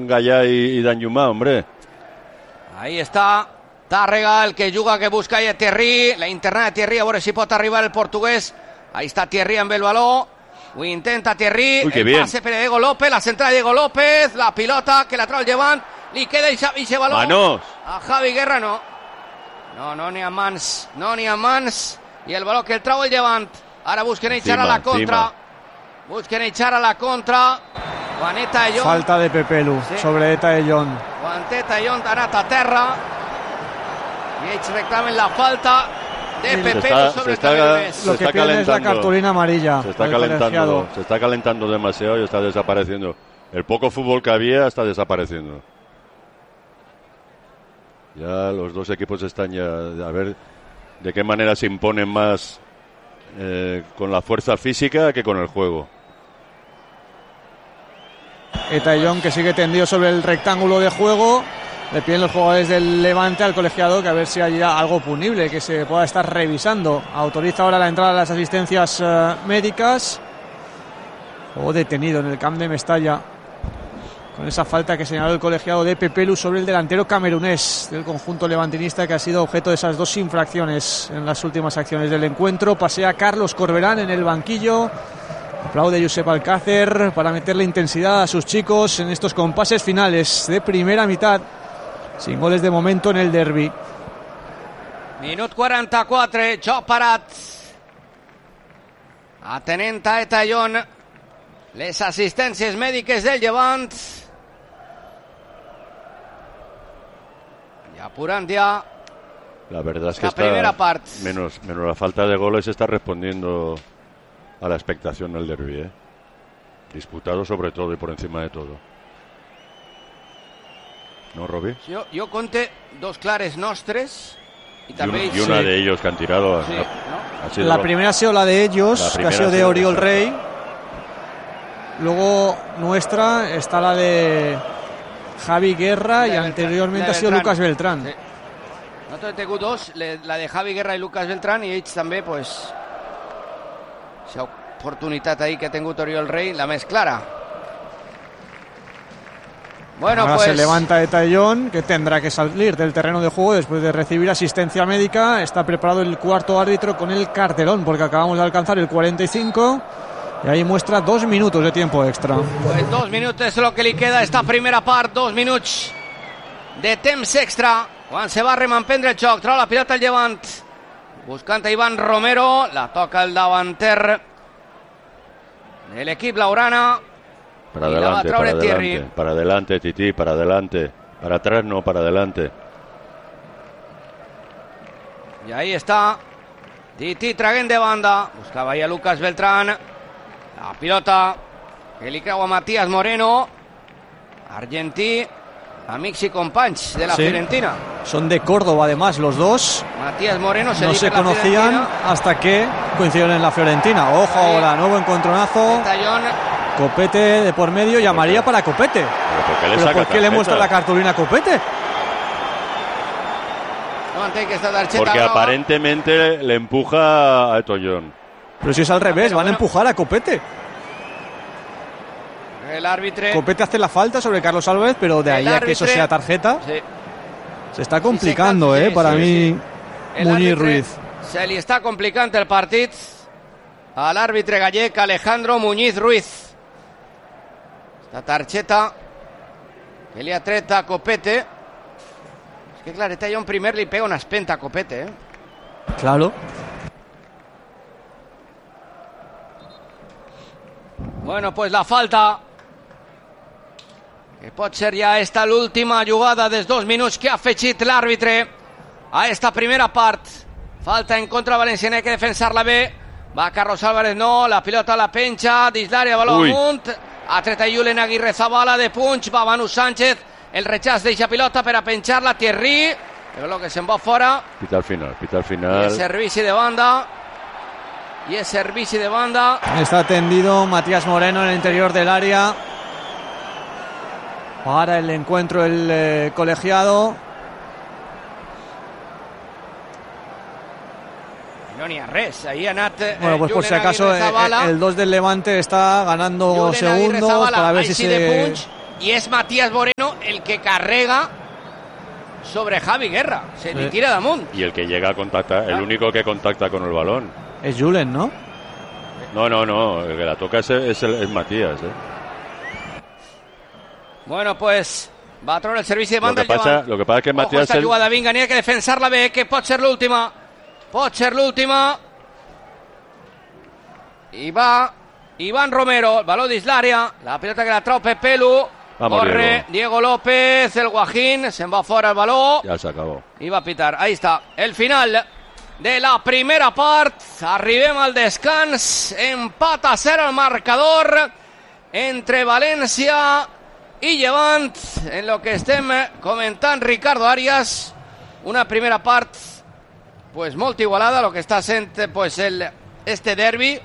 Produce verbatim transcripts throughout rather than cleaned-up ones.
con Gallà y, y Danjumà, hombre. Ahí està Tàrrega, el que juga, que busca i Thierry, la interna de Thierry, a veure si pot arribar el portuguès. Ahí està Thierry amb el baló, ho intenta Thierry. Uy, el bien. pase per Diego López, la centrada de Diego López, la pilota que la trau el Llevant, li queda i ese baló. Manos. A Javi Guerra no. No, no n'hi ha mans, no n'hi ha mans, i el baló que el trau el Llevant. Ara busquen echar a la contra. Encima. Busquen echar a la contra. Quan Eta Jon... Falta de Pepelu sí. sobre Eta Jon. Quan Eta Jon ha anat a terra i ells reclamen la falta de Pepelu sobre el camerunés. Lo que pierde es la cartulina amarilla. Se está calentando, colegiado. se está calentando demasiado y está desapareciendo. El poco fútbol que había está desapareciendo. Ya los dos equipos están ya a ver de qué manera se imponen más eh, con la fuerza física que con el juego. Eta Jon, que sigue tendido sobre el rectángulo de juego. Le piden los jugadores del Levante al colegiado que a ver si hay algo punible que se pueda estar revisando. Autoriza ahora la entrada de las asistencias uh, médicas. Juego detenido en el Camp de Mestalla con esa falta que señaló el colegiado de Pepelu sobre el delantero camerunés del conjunto levantinista, que ha sido objeto de esas dos infracciones en las últimas acciones del encuentro. Pasea Carlos Corberán en el banquillo. Aplaude Josep Alcácer para meterle intensidad a sus chicos en estos compases finales de primera mitad, sin goles de momento en el derbi. Minut quaranta-quatre, joc parat. Atenent a Eta Jon les assistències mèdiques del Llevant. I apurant ja la verdad es que la está, primera part. Menos, menos la falta de goles está respondiendo a la expectación del derbi, ¿eh? Disputado sobre todo y por encima de todo. ¿No, Robi? Jo, jo conte dos clares nostres i Y, també... un, y una sí. de ellos que han tirado. Sí, ha, ¿no? ha sido La primera ha sido la de ellos, la que ha sido de Oriol Rey. Luego nuestra está la de Javi Guerra la y Beltrán, anteriormente ha sido Lucas Beltrán. Sí. Nosaltres hem tingut dos, la de Javi Guerra i Lucas Beltrán, i ells també, pues, esa oportunitat ahí que ha tingut Oriol Rey, la més clara. Bueno, ahora pues se levanta Eta Jon, que tendrá que salir del terreno de juego después de recibir asistencia médica. Está preparado el cuarto árbitro con el cartelón, porque acabamos de alcanzar el cuarenta y cinco. Y ahí muestra dos minutos de tiempo extra. Pues dos minutos es lo que li queda a esta primera part, dos minuts de temps extra, quan se va remanprendre el joc. Trau la pilota el Llevant, buscant a Iván Romero, la toca el davanter de l'equip laurana. Para adelante, para adelante, Thierry. para adelante, Titi, para adelante. Para atrás no, para adelante. Y ahí está Titi traguent de banda, buscava ahí a Lucas Beltrán, la pilota que li creu a Matías Moreno, argentí, amics i companys de la Sí. Fiorentina. Son de Córdoba además los dos. Matías Moreno se, No se conocían hasta que coincidieron en la Fiorentina. Ojo Sí. ahora, nuevo encontronazo. Eta Jon, Copete de por medio, llamaría para Copete. ¿Pero por qué le, ¿Pero saca por qué le tarjeta? muestra la cartulina a Copete? no entenc que esta targeta Porque brava. aparentemente le empuja a Eta Jon. Pero si es al revés, Pero van a bueno. empujar a Copete. El árbitro. Copete hace la falta sobre Carlos Álvarez, pero de ahí El a que eso árbitro- sea tarjeta, Sí. se está complicando, Sí, sí, eh, para sí, mí, sí. El Muñiz àrbitre Ruiz. se li està complicant el partit a l'àrbitre gallec Alejandro Muñiz Ruiz. Esta targeta que li ha tret a Copete. És que clar, Eta Jon primer li pega una espenta a Copete, eh? Claro. Bueno, pues la falta, que pot ser ja esta l'última jugada dels dos minuts que ha afegit l'àrbitre a esta primera part. Falta en contra valenciana, hay que defensar-la bé. Va Carlos Álvarez, no, la pilota la penja dins l'àrea, baló Ui. amunt. Ha tret a Julen Aguirre Zabala de punx, va Manu Sánchez, el rechaç d'eixa pilota per a penjar-la Thierry, però que se'n va fora. Pita al final, pita al I final. el servici de banda. Y el servici de banda. Está tendido Matías Moreno en el interior del área. Para el encuentro el eh, colegiado. No n'hi ha res, ahí ha anat eh, Bueno, pues por Julen si acaso Aguirre eh, Zabala. el dos del Levante está ganando Julen Aguirre segundos Zabala, para ver ahí si sí de se punch. y es Matías Moreno el que carrega sobre Javi Guerra, se le tira de amunt. Y el que llega a contactar, el único que contacta con el balón. Es Julen, ¿no? No, no, no, el que la toca es, es, el, es Matías. ¿eh? Bueno, pues va a trobar el servicio de banda. Lo que pasa, lo que pasa es que Matías... Ojo, esta el... jugada, vinga, n'hi ha que defensar-la bé, que pot ser l'última. Pot ser l'última. I va Iván Romero, el baló dins l'àrea, la pilota que la trau Pepelu. Vamos, corre Diego. Diego López, el Guajín, se'n va fora el baló. Ya se acabó. I va a pitar, ahí está, el final de la primera part. Arribem al descans, empat a cero el marcador entre València i Llevant, en lo que estem comentant Ricardo Arias. Una primera part pues molt igualada, lo que està sent pues el, este derbi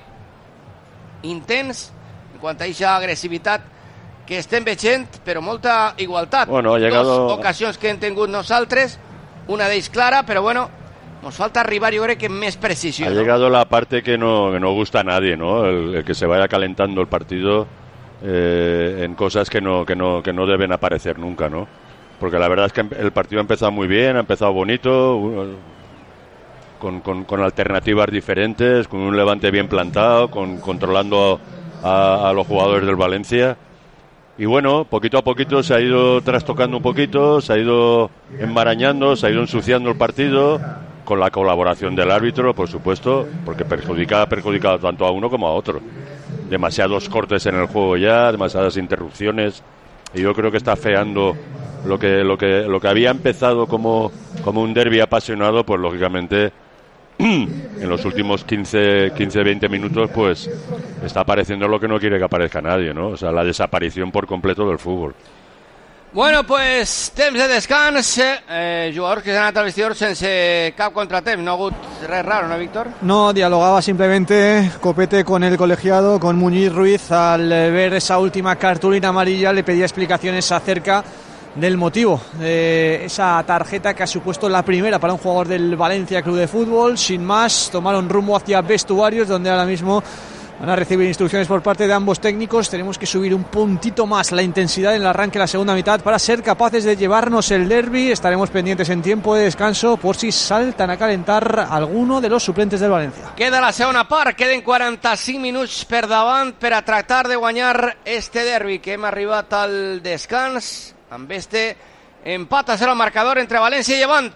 intens en quant a aquesta agressivitat que estem veient, però molta igualtat. Bueno, ha llegado... Dos ocasions que hem tingut nosaltres, una d'ells clara, però bueno, nos falta arribar, yo creo que más precisión. Ha ¿no? llegado la parte que no, que no gusta a nadie, ¿no? El, el que se vaya calentando el partido eh, en cosas que no, que, no, que no deben aparecer nunca, ¿no? Porque la verdad es que el partido ha empezado muy bien, ha empezado bonito, con, con, con alternativas diferentes, con un Levante bien plantado, con, controlando a, a los jugadores del Valencia. Y bueno, poquito a poquito se ha ido trastocando un poquito, se ha ido enmarañando, se ha ido ensuciando el partido, con la colaboración del árbitro, por supuesto, porque perjudica, ha perjudicado tanto a uno como a otro. Demasiados cortes en el juego ya, demasiadas interrupciones, y yo creo que está feando lo que, lo que, lo que había empezado como, como un derbi apasionado, pues lógicamente en los últimos quince, veinte minutos pues está apareciendo lo que no quiere que aparezca nadie, ¿no? O sea, la desaparición por completo del fútbol. Bueno, pues temps de descans, eh, jugadors que s'han anat al vestidor sense cap contratemps, no ha hagut res raro, ¿no, Víctor? No, dialogaba simplemente Copete con el colegiado, con Muñiz Ruiz. Al ver esa última cartulina amarilla le pedía explicaciones acerca del motivo de esa tarjeta que ha supuesto la primera para un jugador del Valencia Club de Fútbol. Sin más, tomaron rumbo hacia vestuarios, donde ahora mismo van a recibir instrucciones por parte de ambos técnicos. Tenemos que subir un puntito más la intensidad en el arranque de la segunda mitad para ser capaces de llevarnos el derbi. Estaremos pendientes en tiempo de descanso por si saltan a calentar alguno de los suplentes del Valencia. Queda la segona part, queden quaranta-cinc minuts per davant per a tractar de guanyar este derbi, que hem arribat al descans amb este empat a cero al marcador entre València i Llevant.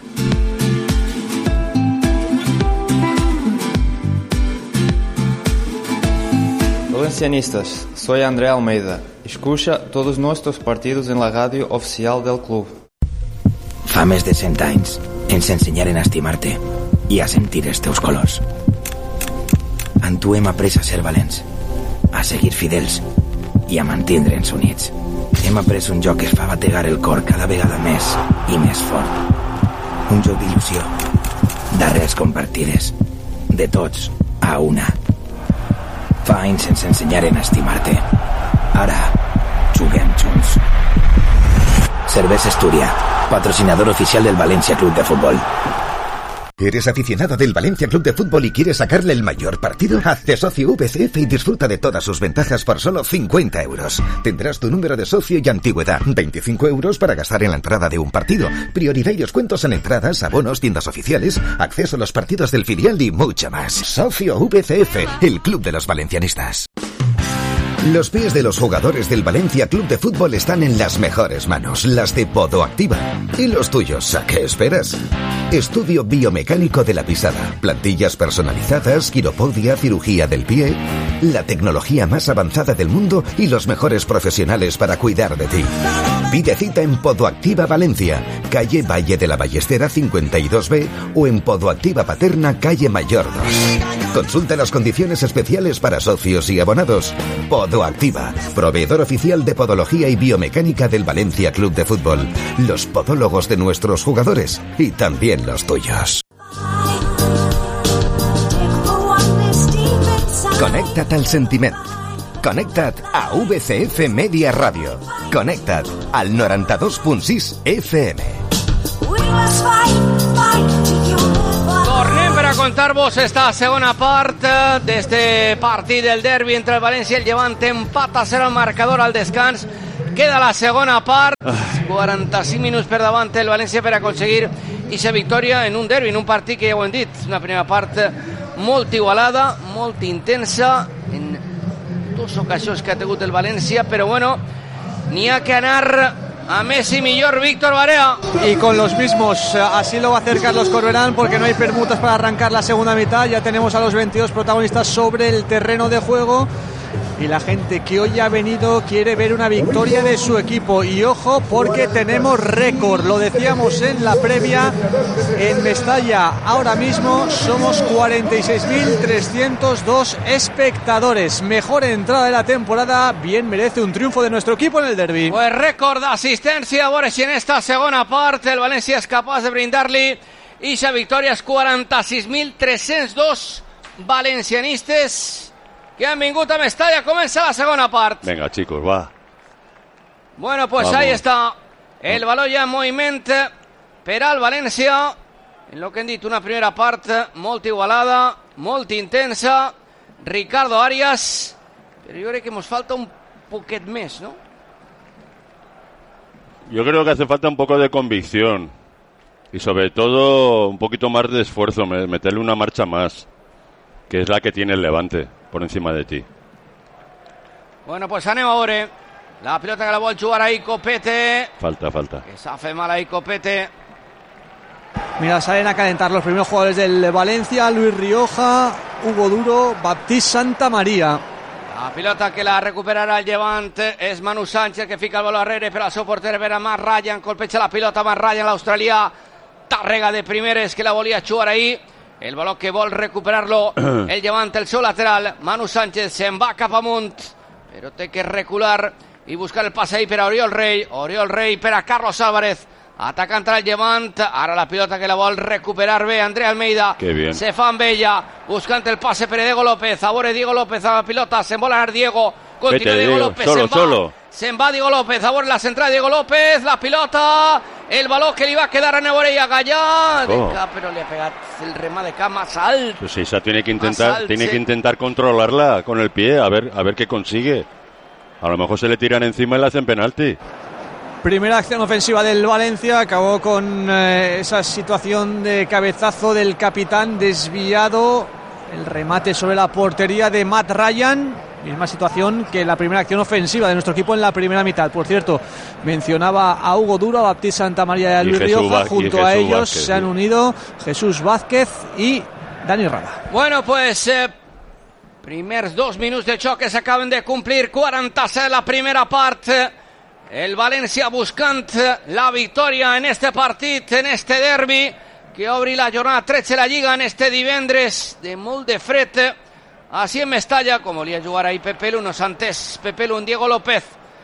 Valencianistas, soy André Almeida. Escucha todos nuestros partidos en la radio oficial del club. Fa més de cent anys ens ensenyaren a estimar-te i a sentir els teus colors. En tu hem après a ser valents, a seguir fidels i a mantindre'ns units. Hem après un joc que es fa bategar el cor cada vegada més i més fort. Un joc d'il·lusió, d'arrels compartides, de tots a una. Fa anys ens ensenyaren a estimar-te. Ara, juguem junts. Cervesa Astúria, patrocinador oficial del Valencia Club de Fútbol. ¿Eres aficionado del Valencia Club de Fútbol y quieres sacarle el mayor partido? Hazte socio V C F y disfruta de todas sus ventajas por solo cincuenta euros. Tendrás tu número de socio y antigüedad. veinticinco euros para gastar en la entrada de un partido. Prioridad y descuentos en entradas, abonos, tiendas oficiales, acceso a los partidos del filial y mucho más. Socio V C F, el club de los valencianistas. Los pies de los jugadores del Valencia Club de Fútbol están en las mejores manos, las de Podoactiva. ¿Y los tuyos? ¿A qué esperas? Estudio biomecánico de la pisada, plantillas personalizadas, quiropodia, cirugía del pie, la tecnología más avanzada del mundo y los mejores profesionales para cuidar de ti. Pide cita en Podoactiva Valencia, calle Valle de la Ballestera cincuenta y dos B o en Podoactiva Paterna, calle Mayor dos. Consulta las condiciones especiales para socios y abonados. Podoactiva, proveedor oficial de podología y biomecánica del Valencia Club de Fútbol. Los podólogos de nuestros jugadores y también los tuyos. Connecta't al sentiment. Connecta't a V C F Media Ràdio. Connecta't al noranta-dos punt sis F M. Tornem per a contar-vos esta segona part d'este partit del derbi entre el València i el Llevant. Empat a cero al marcador al descans queda la segona part. quaranta-cinc minuts per davant el València per aconseguir aquesta victòria en un derbi, en un partit que ja ho hem dit, una primera part molt igualada, molt intensa, en dues ocasions que ha tingut el València, però bueno, n'hi ha que anar a Messi millor. Víctor Barea. Y con los mismos, así lo va a hacer Carlos Corberán, porque no hay permutas para arrancar la segunda mitad. Ya tenemos a los veintidós protagonistas sobre el terreno de juego. Y la gente que hoy ha venido quiere ver una victoria de su equipo. Y ojo, porque tenemos récord. Lo decíamos en la previa. En Mestalla ahora mismo somos cuarenta y seis mil trescientos dos espectadores. Mejor entrada de la temporada. Bien merece un triunfo de nuestro equipo en el derbi. Pues récord d'assistència. A veure si en esta segona part el València és capaç de brindar-li aquesta victòria. És quaranta-sis mil tres-cents dos valencianistes que han vingut a Mestalla. Comença la segona part. Venga, chicos, va. Bueno, pues Vamos. ahí está el balón ya en moviment per al València. En lo que hem dit, una primera part molt igualada, molt intensa. Ricardo Arias, però jo crec que ens falta un poquet més, ¿no? Yo creo que hace falta un poco de convicción y sobre todo un poquito más de esfuerzo, meterle una marcha más, que es la que tiene el Levante por encima de ti. Bueno, pues anem a veure la pilota que la vol jugar ahí Copete. Falta, falta. Que s'ha fet mal ahí Copete. Mira, salen a calentar los primeros jugadores del Valencia: Luis Rioja, Hugo Duro, Baptiste Santamaría. La pilota que la recuperarà el Llevant és Manu Sánchez, que fica el baló darrere per al seu porter, per a Matt Ryan, colpeja la pilota Matt Ryan, l'australià. Tàrrega de primeres, que la volia jugar ahí. El baló que vol recuperar-lo el Llevant, el seu lateral. Manu Sánchez se'n va cap amunt, però té que recular i buscar el passe ahí per a Oriol Rey. Oriol Rey per a Carlos Álvarez, atacant el Llevant. Ara la pilota que la vol recuperar bé André Almeida. Se fa amb ella, buscant el passe per a Diego López. A veure Diego López a la pilota, se'n vol anar Diego. Continua Vete, Diego Diego, López, solo, se'n va. solo. Se'n va Diego López, a veure la centrada Diego López, la pilota, el baló que li va quedar en Orella Gallà, de Oh. cap, però li ha pegat el remat de cap más alt. Pues esa tiene que intentar, Más alt, tiene sí. que intentar controlarla con el pie, a ver, a ver qué consigue. A lo mejor se le tiran encima y le hacen penalti. Primera acción ofensiva del Valencia, acabó con eh, esa situación de cabezazo del capitán desviado, el remate sobre la portería de Matt Ryan. Misma situación que la primera acción ofensiva de nuestro equipo en la primera mitad. Por cierto, mencionaba a Hugo Duro, a Baptiste Santamaría y a Y Luis Jesús Rioja. Vázquez, Junto y a Jesús ellos Vázquez, se han sí. unido Jesús Vázquez y Dani Rada. Bueno, pues eh, primers dos minuts de xoc que s'acaben de complir, quaranta-set la primera part. El València buscant la victòria en este partit, en este derbi, que obri la jornada tretze de la Lliga en este divendres de molt de fred. Así en Mestalla, como volía jugar ahí Pepe Lu, nos antes Pepe Lu, Diego López.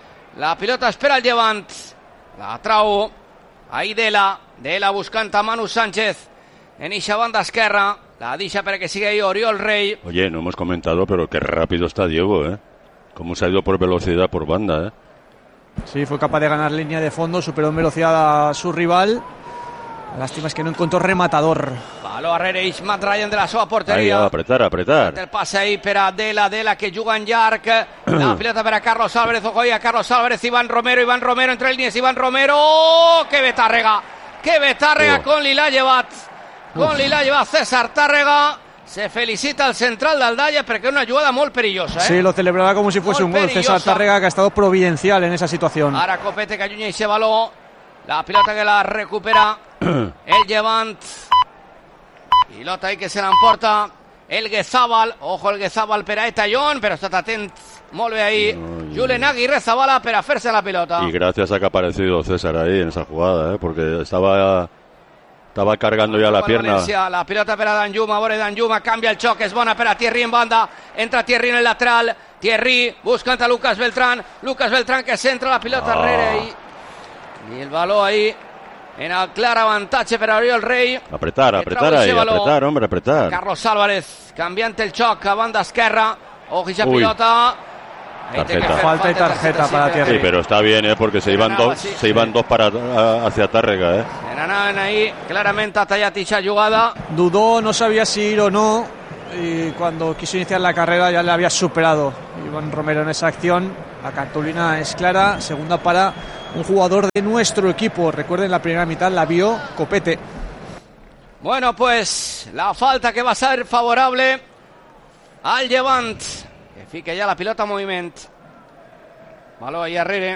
La pilota espera el Llevant. La trau. Ahí Dela. Dela buscant a Manu Sánchez. En eixa banda esquerra. La deixa para que siga ahí Oriol Rey. Oye, no hemos comentado, pero qué rápido está Diego, ¿eh? Cómo se ha ido por velocidad por banda, ¿eh? Sí, fue capaz de ganar línea de fondo, superó en velocidad a su rival. La lástima es que no encontró rematador. Baló darrere eix Matt Ryan de la seva Ahí, porteria. a apretar, a apretar. El passe ahí per a Dela, Dela que juga en llarg. La pilota per a Carlos Álvarez, ojo ahí a Carlos Álvarez, Iván Romero, Iván Romero entre línies, Iván Romero, que bé Tàrrega, que bé Tàrrega Oh. con li l'ha llevat, con li l'ha llevat César Tàrrega. Se felicita el central d'Aldalla perquè és una jugada molt perillosa, eh? Sí, lo celebrará como si fuese Molt un gol. César perillosa. Tàrrega, que ha estado providencial en esa situación. Ara Copete que allunya ese baló. La pilota que la recupera el Llevant. Pilota ahí que se l'emporta el Guezábal. Ojo el Guezábal per a Etallón, però estat atent molt bé ahí. Ay. Julen Aguirre Zabala per a fer-se la pilota. Y gracias a que ha aparecido César ahí en esa jugada, ¿eh? Porque estaba, estaba cargando ya la Juan pierna. València, la pilota per a Danjuma, a veure Danjuma, canvia el xoc, és bona per a Thierry en banda, entra Thierry en el lateral, Thierry buscant a Lucas Beltrán, Lucas Beltrán que centra la pilota Ah. darrere i, i el baló ahí en el clar avantatge per a Oriol Rey. Apretar, Que apretar trau ahí, ese baló. apretar, hombre, apretar. Carlos Álvarez canviant el xoc a banda esquerra, ojo esa Uy. pilota. Ahí té que Tarjeta. fer Falta y tarjeta para sí, Thierry. Sí, pero está bien, ¿eh? Porque se iban Ganaba, dos, sí. se iban dos para a- hacia Tàrrega, ¿eh? Se n'anaven ahí, clarament ha tallat eixa jugada. Dudó, no sabía si ir o no. Y cuando quiso iniciar la carrera ya le había superado Iván Romero en esa acción. La cartulina es clara, segunda para un jugador de nuestro equipo. Recuerden, la primera mitad la vio Copete. Bueno, pues la falta que va a ser favorable al Llevant, que fique ya la pilota en movimiento. Baló ahí Arrere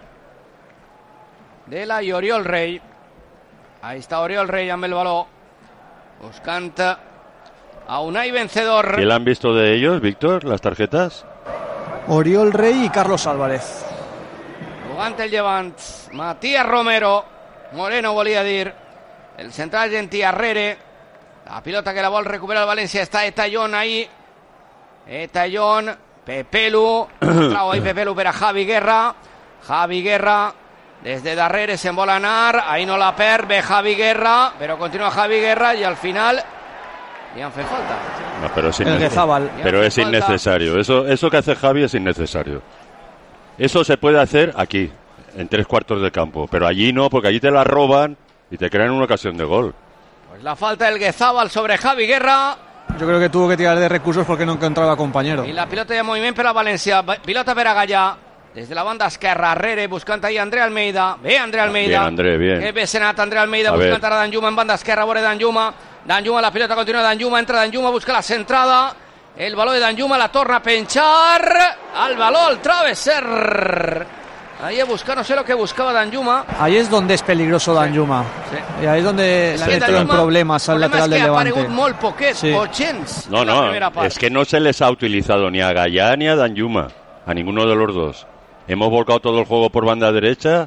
de la y Oriol Rey. Ahí está Oriol Rey amb el baló, buscant a Unai Vencedor. ¿Qué le han visto de ellos, Víctor, las tarjetas? Oriol Rey y Carlos Álvarez. Jugant el Llevant, Matías Romero, Moreno volia dir, el central argentí Arrere. La pilota que la vol recuperar el València, està Etallón ahí. Etallón, Pepelu, trau ahí Pepelu per a Javi Guerra. Javi Guerra desde darrere se'n vol anar, ahí no la perd, ve Javi Guerra, pero continúa Javi Guerra y al final le han fet falta. No, pero es, el Gezábal. Pero es innecesario. Eso, eso que hace Javi es innecesario. Eso se puede hacer aquí, en tres cuartos de campo, pero allí no, porque allí te la roban y te crean una ocasión de gol. Pues la falta del Gezábal sobre Javi Guerra. Yo creo que tuvo que tirar de recursos porque no encontraba compañero. Y la pilota de movimiento per a València, pilota per a Gallà. Desde la banda esquerra, Arrere buscant ahí André Almeida. Ve André Almeida. Bien, André, bien. Que bé senat André Almeida a buscant ara Danjuma en banda esquerra, vora Danjuma. Danjuma, la pilota continua Danjuma, entra Danjuma, busca la centrada. El baló de Danjuma la torna a penchar. Al baló, al travesser. Ahí a buscar, no sé lo que buscaba Danjuma. Ahí es donde es peligroso Danjuma. Sí. Y ahí es donde Sí, le metió en problemas al lateral del Levante. Ha aparegut molt poquet, Sí. ochents. No, no, es que no se les ha utilizado ni a Gallà ni a Danjuma, a ninguno de los dos. Hemos volcado todo el juego por banda derecha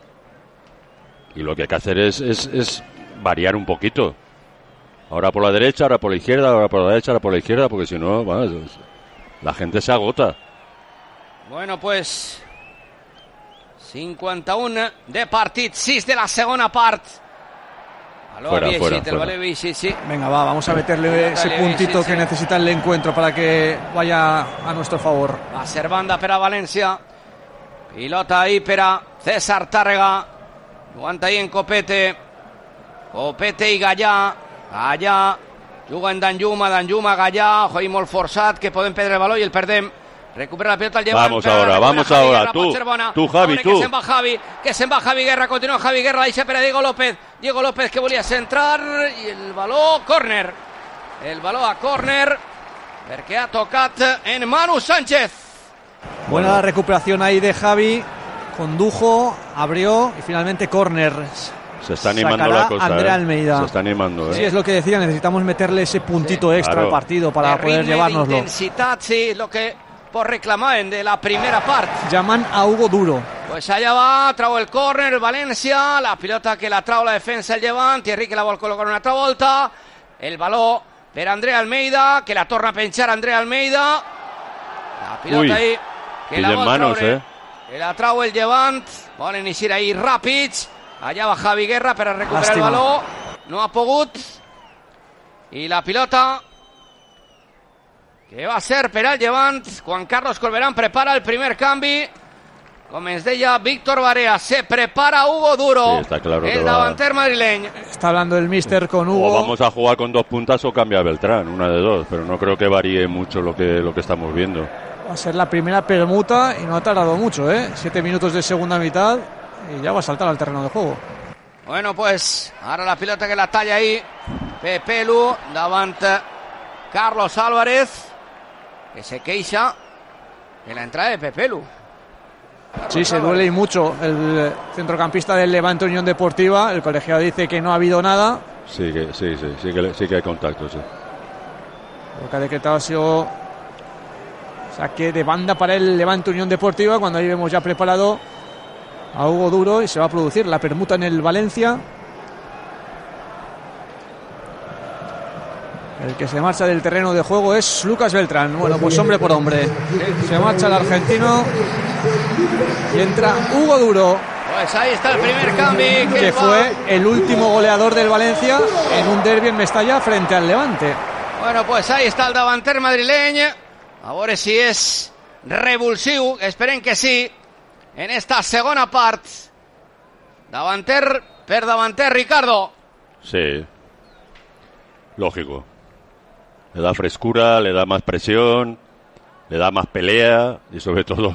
y lo que hay que hacer es, es, es variar un poquito. Ahora por la derecha, ahora por la izquierda, ahora por la derecha, ahora por la izquierda, porque si no, bueno, la gente se agota. Bueno, pues cinquanta-un de partit, sis de la segona part. Aló, Fuera, Viexit, fuera, el fuera. vale Viexit, sí. Venga, va, vamos a meterle ese Dale, puntito sí, que sí. necesita el encuentro para que vaya a nuestro favor. Va a ser banda per a València. Pilota ahí per a César Tàrrega. Aguanta ahí en Copete. Copete i Gallà. Gallà. Juga en Danjuma, Danjuma, Gallà. Ojo ahí molt forçat, que podem perdre el baló i el perdem. Recupera la pelota al Llevant. Vamos pero ahora, recupera vamos Javi ahora, Guerra, tú, pot ser bona. tú, Javi, Veure tú. Que se'n va Javi, que se'n va Javi Guerra, continua Javi Guerra, deixa per a Diego López. Diego López que volia centrar i el baló, córner. El baló a córner perquè ha tocat en Manu Sánchez. Buena la recuperación ahí de Javi. Condujo, abrió y finalmente córner. Se está animando Sacará la cosa. André ¿eh? Almeida. Se está animando. ¿eh? Sí, es lo que decía, necesitamos meterle ese puntito extra claro. al partido para de poder ritme, llevárnoslo. d'intensitat, sí, lo que por reclamaven de la primera part. Llaman a Hugo Duro. Pues allá va, trau el córner, el València, la pilota que la trau la defensa el Llevant, Thierry que la vol col·locar una altra volta, el baló per André Almeida, que la torna a penchar André Almeida, la pilota Uy, ahí, que la pillen vol manos, traure, eh. que la trau el Llevant, volen eixir ahí ràpids, allà va Javi Guerra per a recuperar Lástima. el baló, no ha pogut, i la pilota que va a ser per al Llevant. Juan Carlos Corberán prepara el primer canvi. Com ens deia Víctor Barea, se prepara Hugo Duro, Sí, está claro que el va. davanter madrileny. Está hablando el míster con O Hugo. vamos a jugar con dos puntas o cambia Beltrán, una de dos, pero no creo que varíe mucho lo que, lo que estamos viendo. Va a ser la primera permuta y no ha tardado mucho, ¿eh? Siete minutos de segunda mitad y ya va a saltar al terreno de juego. Bueno, pues ara la pilota que la talla ahí Pepelu davant Carlos Álvarez, que se queixa de la entrada de Pepelu. Sí, se duele y mucho el centrocampista del Levante Unión Deportiva. El colegiado dice que no ha habido nada. Sí, que, sí, sí, sí que, sí que hay contacto, sí. Lo que ha decretado ha sido saque de banda para el Levante Unión Deportiva, cuando ahí vemos ya preparado a Hugo Duro y se va a producir la permuta en el Valencia. El que se marcha del terreno de juego es Lucas Beltrán. Bueno, pues hombre por hombre. Se marcha el argentino y entra Hugo Duro, Pues ahí está el primer cambio que, que va. fue el último goleador del Valencia en un derbi en Mestalla frente al Levante. Bueno, pues ahí está el davanter madrileny. A veure si és revulsiu, esperem que sí, en esta segona part. Davanter per davanter, Ricardo. Sí, lógico. Le da frescura, le da más presión, le da más pelea y sobre todo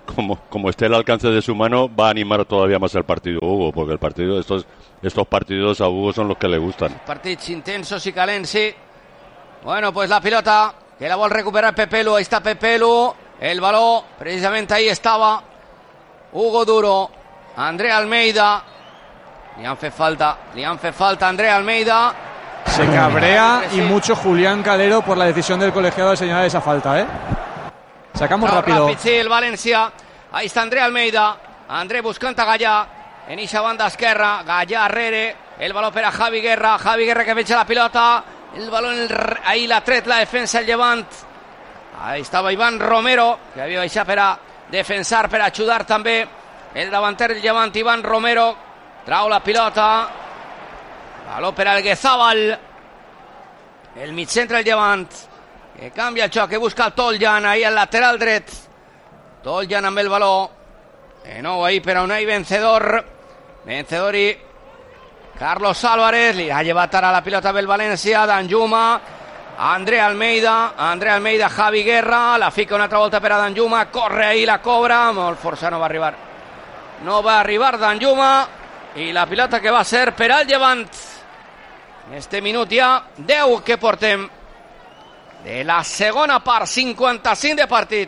como, como esté al alcance de su mano, va a animar todavía más el partido Hugo, porque el partido, estos, estos partidos a Hugo son los que le gustan. Partits intensos y calents, sí. Bueno, pues la pilota, que la vol recuperar Pepelu, ahí está Pepelu, el balón, precisamente ahí estaba Hugo Duro, André Almeida, li han fet falta, li han fet falta André Almeida. Se cabrea y mucho Julián Calero por la decisión del colegiado de señalar esa falta, ¿eh? Sacamos no, rápido. Ràpid, sí, el València. Ahí está André Almeida. André buscant a Gallà. En eixa banda esquerra. Gallà arrere. El baló per a Javi Guerra. Javi Guerra que veja la pilota. El baló en el... ahí l'ha tret la defensa el Llevant. Ahí estava Iván Romero, que havia baixat per a defensar, per a ajudar també el davanter del Llevant, Iván Romero. Trau la pilota. Baló per al Guezabal. El migcentre del Llevant, que canvia el xoc, que busca el Toljan ahí al lateral dret. Toljan amb el baló. De nou ahí per a Unai Vencedor. Vencedor i Carlos Álvarez. Li ha llevat ara la pilota pel València. Danjuma. André Almeida. André Almeida, Javi Guerra. La fica una altra volta per a Danjuma. Corre ahí, la cobra. Molt força, no va arribar. No va arribar Danjuma. I la pilota que va ser per al Llevant. En este minut ja deu que portem de la segona part, cincuenta-cinc de partit.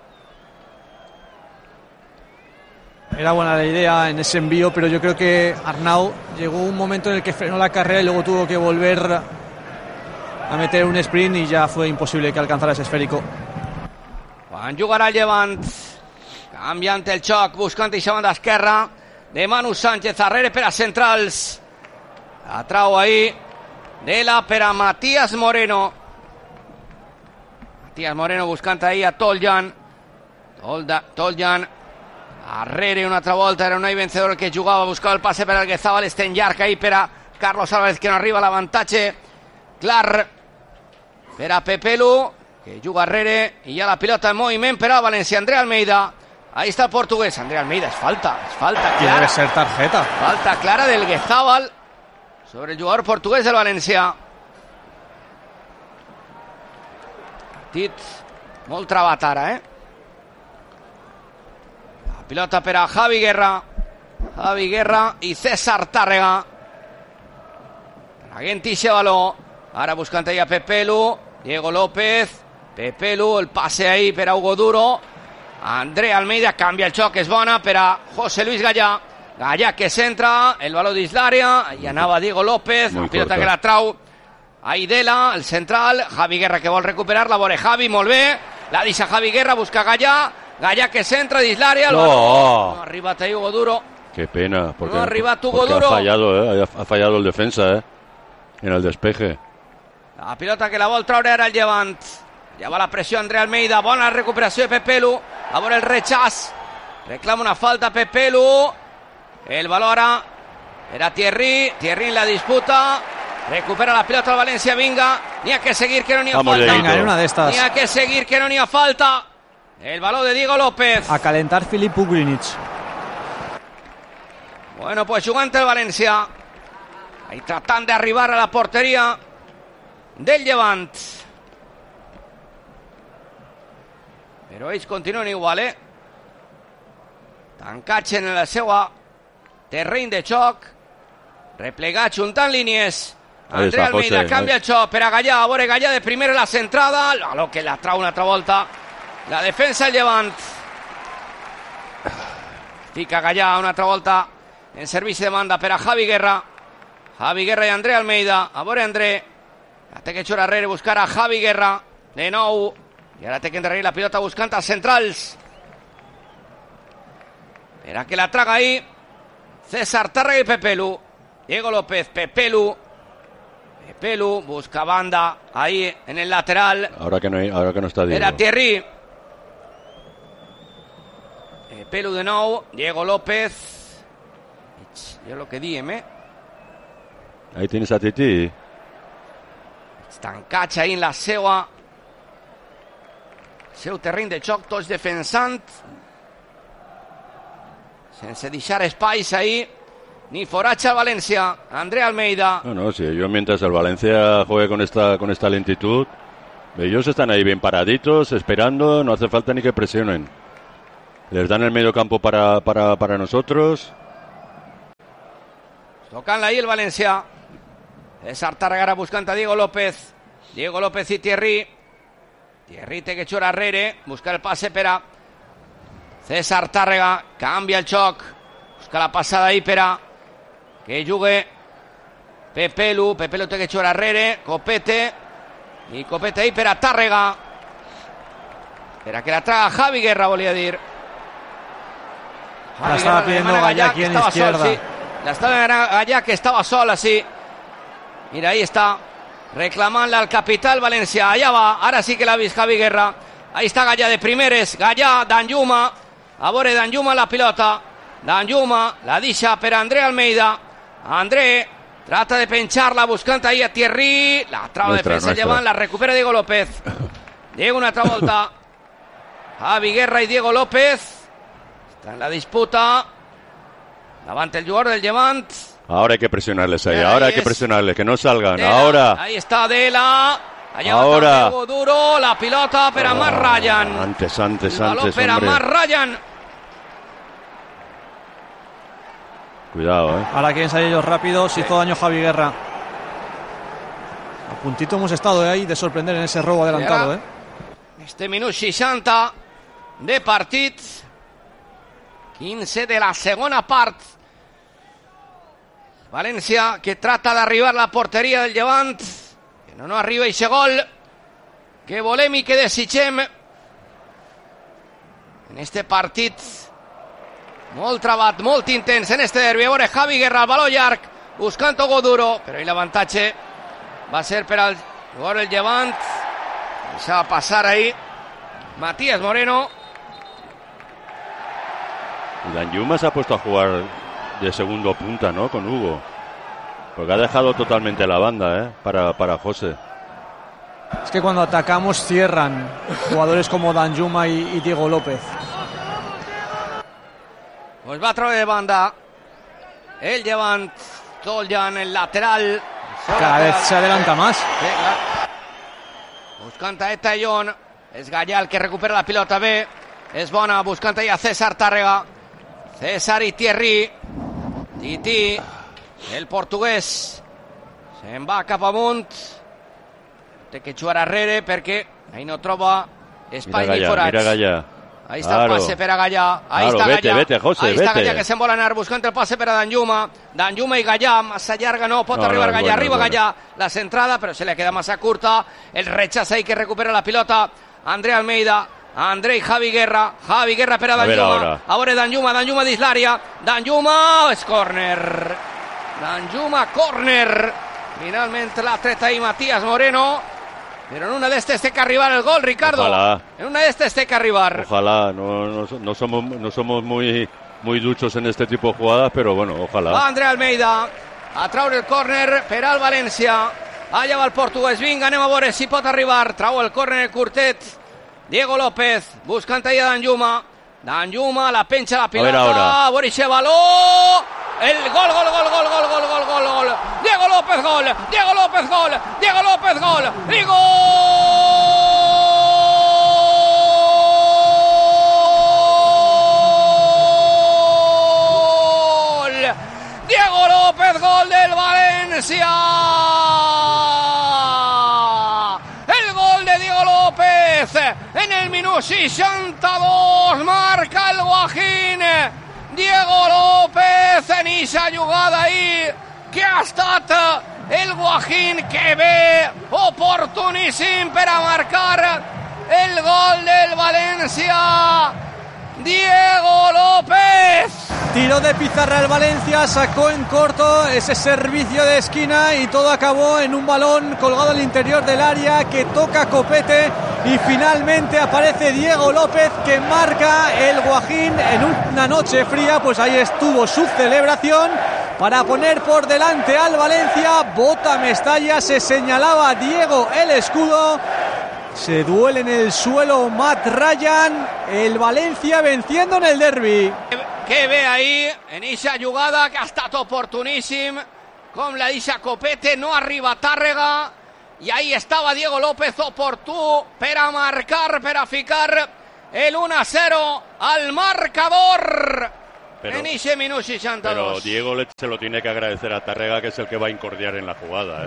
Era buena la idea en ese envío, pero yo creo que Arnau llegó un momento en el que frenó la carrera y luego tuvo que volver a meter un sprint y ya fue imposible que alcanzara ese esférico. Quan jugarà el Llevant, canviant el xoc, buscant eixa banda esquerra de Manu Sánchez, arrere per a centrals. La trau ahí de la per a Matías Moreno. Matías Moreno buscant ahí a Toljan. Tolda, Toljan arrere una altra volta, era Unai Vencedor el que jugava, buscava el passe per al Guezabal, estén llarg ahí per a Carlos Álvarez, que no arriba l'avantatge clar per a Pepelu, que juga arrere, i ja la pilota en moviment per a València. André Almeida, ahí está el portugués. André Almeida, es falta, es falta clara. Debe ser tarjeta. Falta clara del Guezabal sobre el jugador portugués del València. Partit molt travat ara, eh? La pilota per a Javi Guerra. Javi Guerra i César Tàrrega. Traguent ixe baló. Ara buscant ahí a Pepelu. Diego López. Pepelu, el passe ahí per a Hugo Duro. André Almeida, canvia el xoc, és bona per a José Luis Gallà. Gallà que centra, el baló dins l'àrea, i anava Diego López, la pilota que la trau Aidela, el central, Javi Guerra que vol recuperar, la vore Javi, molt bé, la deixa Javi Guerra, busca Gallà, Gallà que centra dins l'àrea, el baló, no. no ha arribat ahí Hugo Duro. Qué pena, porque, no ha arribat Hugo porque Duro. ha fallado, eh, ha fallado el defensa, eh, en el despeje. La pilota que la vol traure ara el Llevant. Ja va la pressió André Almeida, bona recuperació de Pepelu, a veure el rechaç, reclama una falta Pepelu, el baló ara era Thierry, Thierry en la disputa, recupera la pilota al València, vinga, n'hi ha que seguir que no n'hi ha Vamos, falta, Venga, en una de estas. n'hi ha que seguir que no n'hi ha falta, el balón de Diego López. A calentar Filip Ugrinic. Bueno, pues jugant el València, ahí tratant d'arribar a la porteria del Llevant. Però ells continuen igual, eh? Tancats en la seva terreny de xoc, replegats, juntant línies. André Almeida José, canvia el xoc per a Gallà, a veure Gallà de primera la centrada, el baló que la trau una altra volta, la defensa del Llevant. Fica Gallà una altra volta en servici de banda per a Javi Guerra. Javi Guerra i André Almeida, a veure André, la té que xur arrere, buscar a Javi Guerra, de nou. I ara té que endarrerir la pilota buscant als centrals. Espera que la traga ahí César Tàrrega y Pepelu. Diego López, Pepelu. Pepelu busca banda ahí en el lateral. Ahora que no, hay, ahora que no está Diego. Era Thierry. Pepelu de nou. Diego López. Jo lo que diem, eh? Ahí tienes a Titi. Estancats ahí en la seua seu terreny de xoc, tots defensant sense deixar espais ahí ni foratge al València. André Almeida. No, no, si yo mientras el Valencia juegue con esta, con esta lentitud, ellos están ahí bien paraditos, esperando, no hace falta ni que presionen. les dan el medio campo para, para, para nosotros. Tocan ahí el Valencia. César Tàrrega buscando a Diego López. Diego López y Thierry. Thierry té que xugar arrere. Busca el pase per a César Tàrrega. Canvia el xoc. Busca la passada ahí per a que jugue Pepelu. Pepelu té que xugar arrere. Copete. I Copete ahí per a Tàrrega. Per a que la traga Javi Guerra, volia dir. La estaba pidiendo Gallá aquí en izquierda. Sol, sí. La estaba Gallá que estaba sola, sí. Mira, ahí está. Reclamarle al capital Valencia. Allá va. Ahora sí que la vis Javi Guerra. Ahí está Gallá de primeres. Gallá, Danjuma. A veure Danjuma la pilota. Danjuma la deixa per a André Almeida. André trata de pencharla buscando ahí a Thierry. La traba nuestra, defensa nuestra. llevan. La recupera Diego López. Diego una altra volta. Javi Guerra y Diego López. Está en la disputa. Levanta el jugador del Levant. Ahora hay que presionarles ahí, Ahí ahora hay es. que presionarles, que no salgan, Dela. ahora. Ahí está Dela. Allá Ahora. va duro. La pilota per a Marc Ryan. Antes, antes, El balón antes, per a hombre. Marc Ryan. Cuidado, eh. Ahora quieren salir ellos rápidos. Hizo daño Javi Guerra. A puntito hemos estado de ahí de sorprender en ese robo adelantado, Era. eh. Este minut seixanta de partit. quinze de la segona part. València que trata d'arribar a la porteria del Llevant. Que no, no arriba aquest gol que volem i que desitgem en este partit. Molt trebat, molt intens en este derbi. A veure, Javi Guerra, el baló llarg, buscant Hugo Duro, però ahí l'avantatge va ser per al jugador del Llevant. Deixava passar ahí Matías Moreno. Y Danjuma se ha puesto a jugar de segundo punta, ¿no? Con Hugo. Porque ha dejado totalmente la banda, ¿eh? Para, para José. Es que cuando atacamos cierran jugadores como Danjuma y, y Diego López. Pues va a través de banda el Llevant. Toljan, el lateral. Cada vez se adelanta más. Sí, clar. Buscant a Etallón. És Gallà el que recupera la pilota bé. És bona, buscant ahí a César Tàrrega. César i Thierry. Titi, el portuguès. Se'n va cap amunt. Té que jugar arrere perquè ahí no troba espai Mira ni Gallà, forats. mira Gallà. Ahí está Claro. el pase per a Gallà. Ahí Claro, está vete, Gallà. vete, José, Ahí está vete. Gallà que se'n vol anar buscant el pase per a Danjuma. Danjuma i Gallà, massa llarga no, pot No, arribar no, Gallà, bueno, arriba bueno. Gallà. La centrada, però se le queda massa curta. El rechaza ahí que recupera la pilota André Almeida. André y Javi Guerra. Javi Guerra per a A ver Danjuma. ahora. A veure Danjuma, Danjuma dins l'àrea. Danjuma, és córner. Danjuma, córner. Finalment l'ha tret ahí Matías Moreno. Pero en una de estas té que arribar el gol, Ricardo. Ojalá. En una de estas té que arribar. Ojalá, no, no, no somos, no somos muy, muy duchos en este tipo de jugadas, pero bueno, Va ojalá. André Almeida a traure el córner per al València. Allà va el portuguès. Vinga, anem a veure si pot arribar. Trau el córner el curtet. Diego López buscant ahí a Danjuma. Danjuma la pencha la pilota. A ver ahora. A veure ese baló. El gol, gol, gol, gol, gol, gol, gol, gol, gol. Diego López, gol. Diego López, gol. Diego López, gol. Y gol. Diego López, gol del Valencia. El gol de Diego López en el minuto seixanta dos. Marca el Guajín. Diego López en esa jugada ahí que ha estat el Guajín que ve oportuníssim per a marcar el gol del València. Diego López. Tiró de pizarra el Valencia, sacó en corto ese servicio de esquina y todo acabó en un balón colgado al interior del área que toca Copete y finalmente aparece Diego López que marca el Guajín en una noche fría. Pues ahí estuvo su celebración para poner por delante al Valencia. Bota Mestalla, se señalaba Diego el escudo. Se duele en el suelo Matt Ryan. El Valencia venciendo en el derbi. Que ve ahí en esa jugada que ha estat oportuníssim com la deixa Copete, no arriba Tàrrega i ahí estava Diego López oportú per a marcar, per a ficar el uno a cero al marcador. Pero, en ese minuto seixanta-dos. pero Diego le, se lo tiene que agradecer a Tárrega, que es el que va a incordiar en la jugada, ¿eh?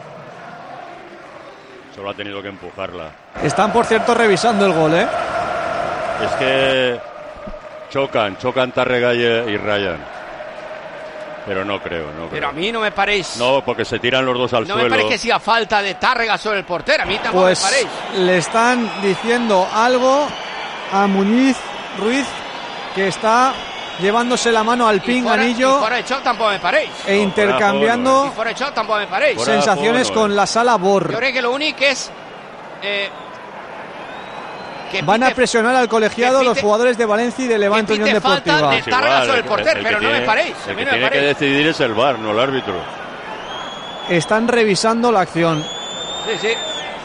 Solo ha tenido que empujarla. Están, por cierto, revisando el gol, ¿eh? Es que chocan, chocan Tárrega y, y Ryan. Pero no creo, no creo. Pero a mí no me paréis. No, porque se tiran los dos al no suelo. No me parece que sea falta de Tárrega sobre el portero. A mí tampoco pues me paréis. Le están diciendo algo a Muñiz Ruiz, que está llevándose la mano al pinganillo. Y fuera de choc tampoco me paréis. E no, intercambiando y fuera de choc tampoco me paréis. sensaciones Fuera, con la sala Bor. Yo creo que lo único es eh, que van pite, a presionar al colegiado pite, los jugadores de Valencia y de Levante Unión Deportiva. Falta de Es Tárrega igual, sobre el portero, el que pero no tiene, me paréis. El A mí que no me tiene que paréis. decidir es el V A R, no el árbitro. Están revisando la acción. Sí, sí.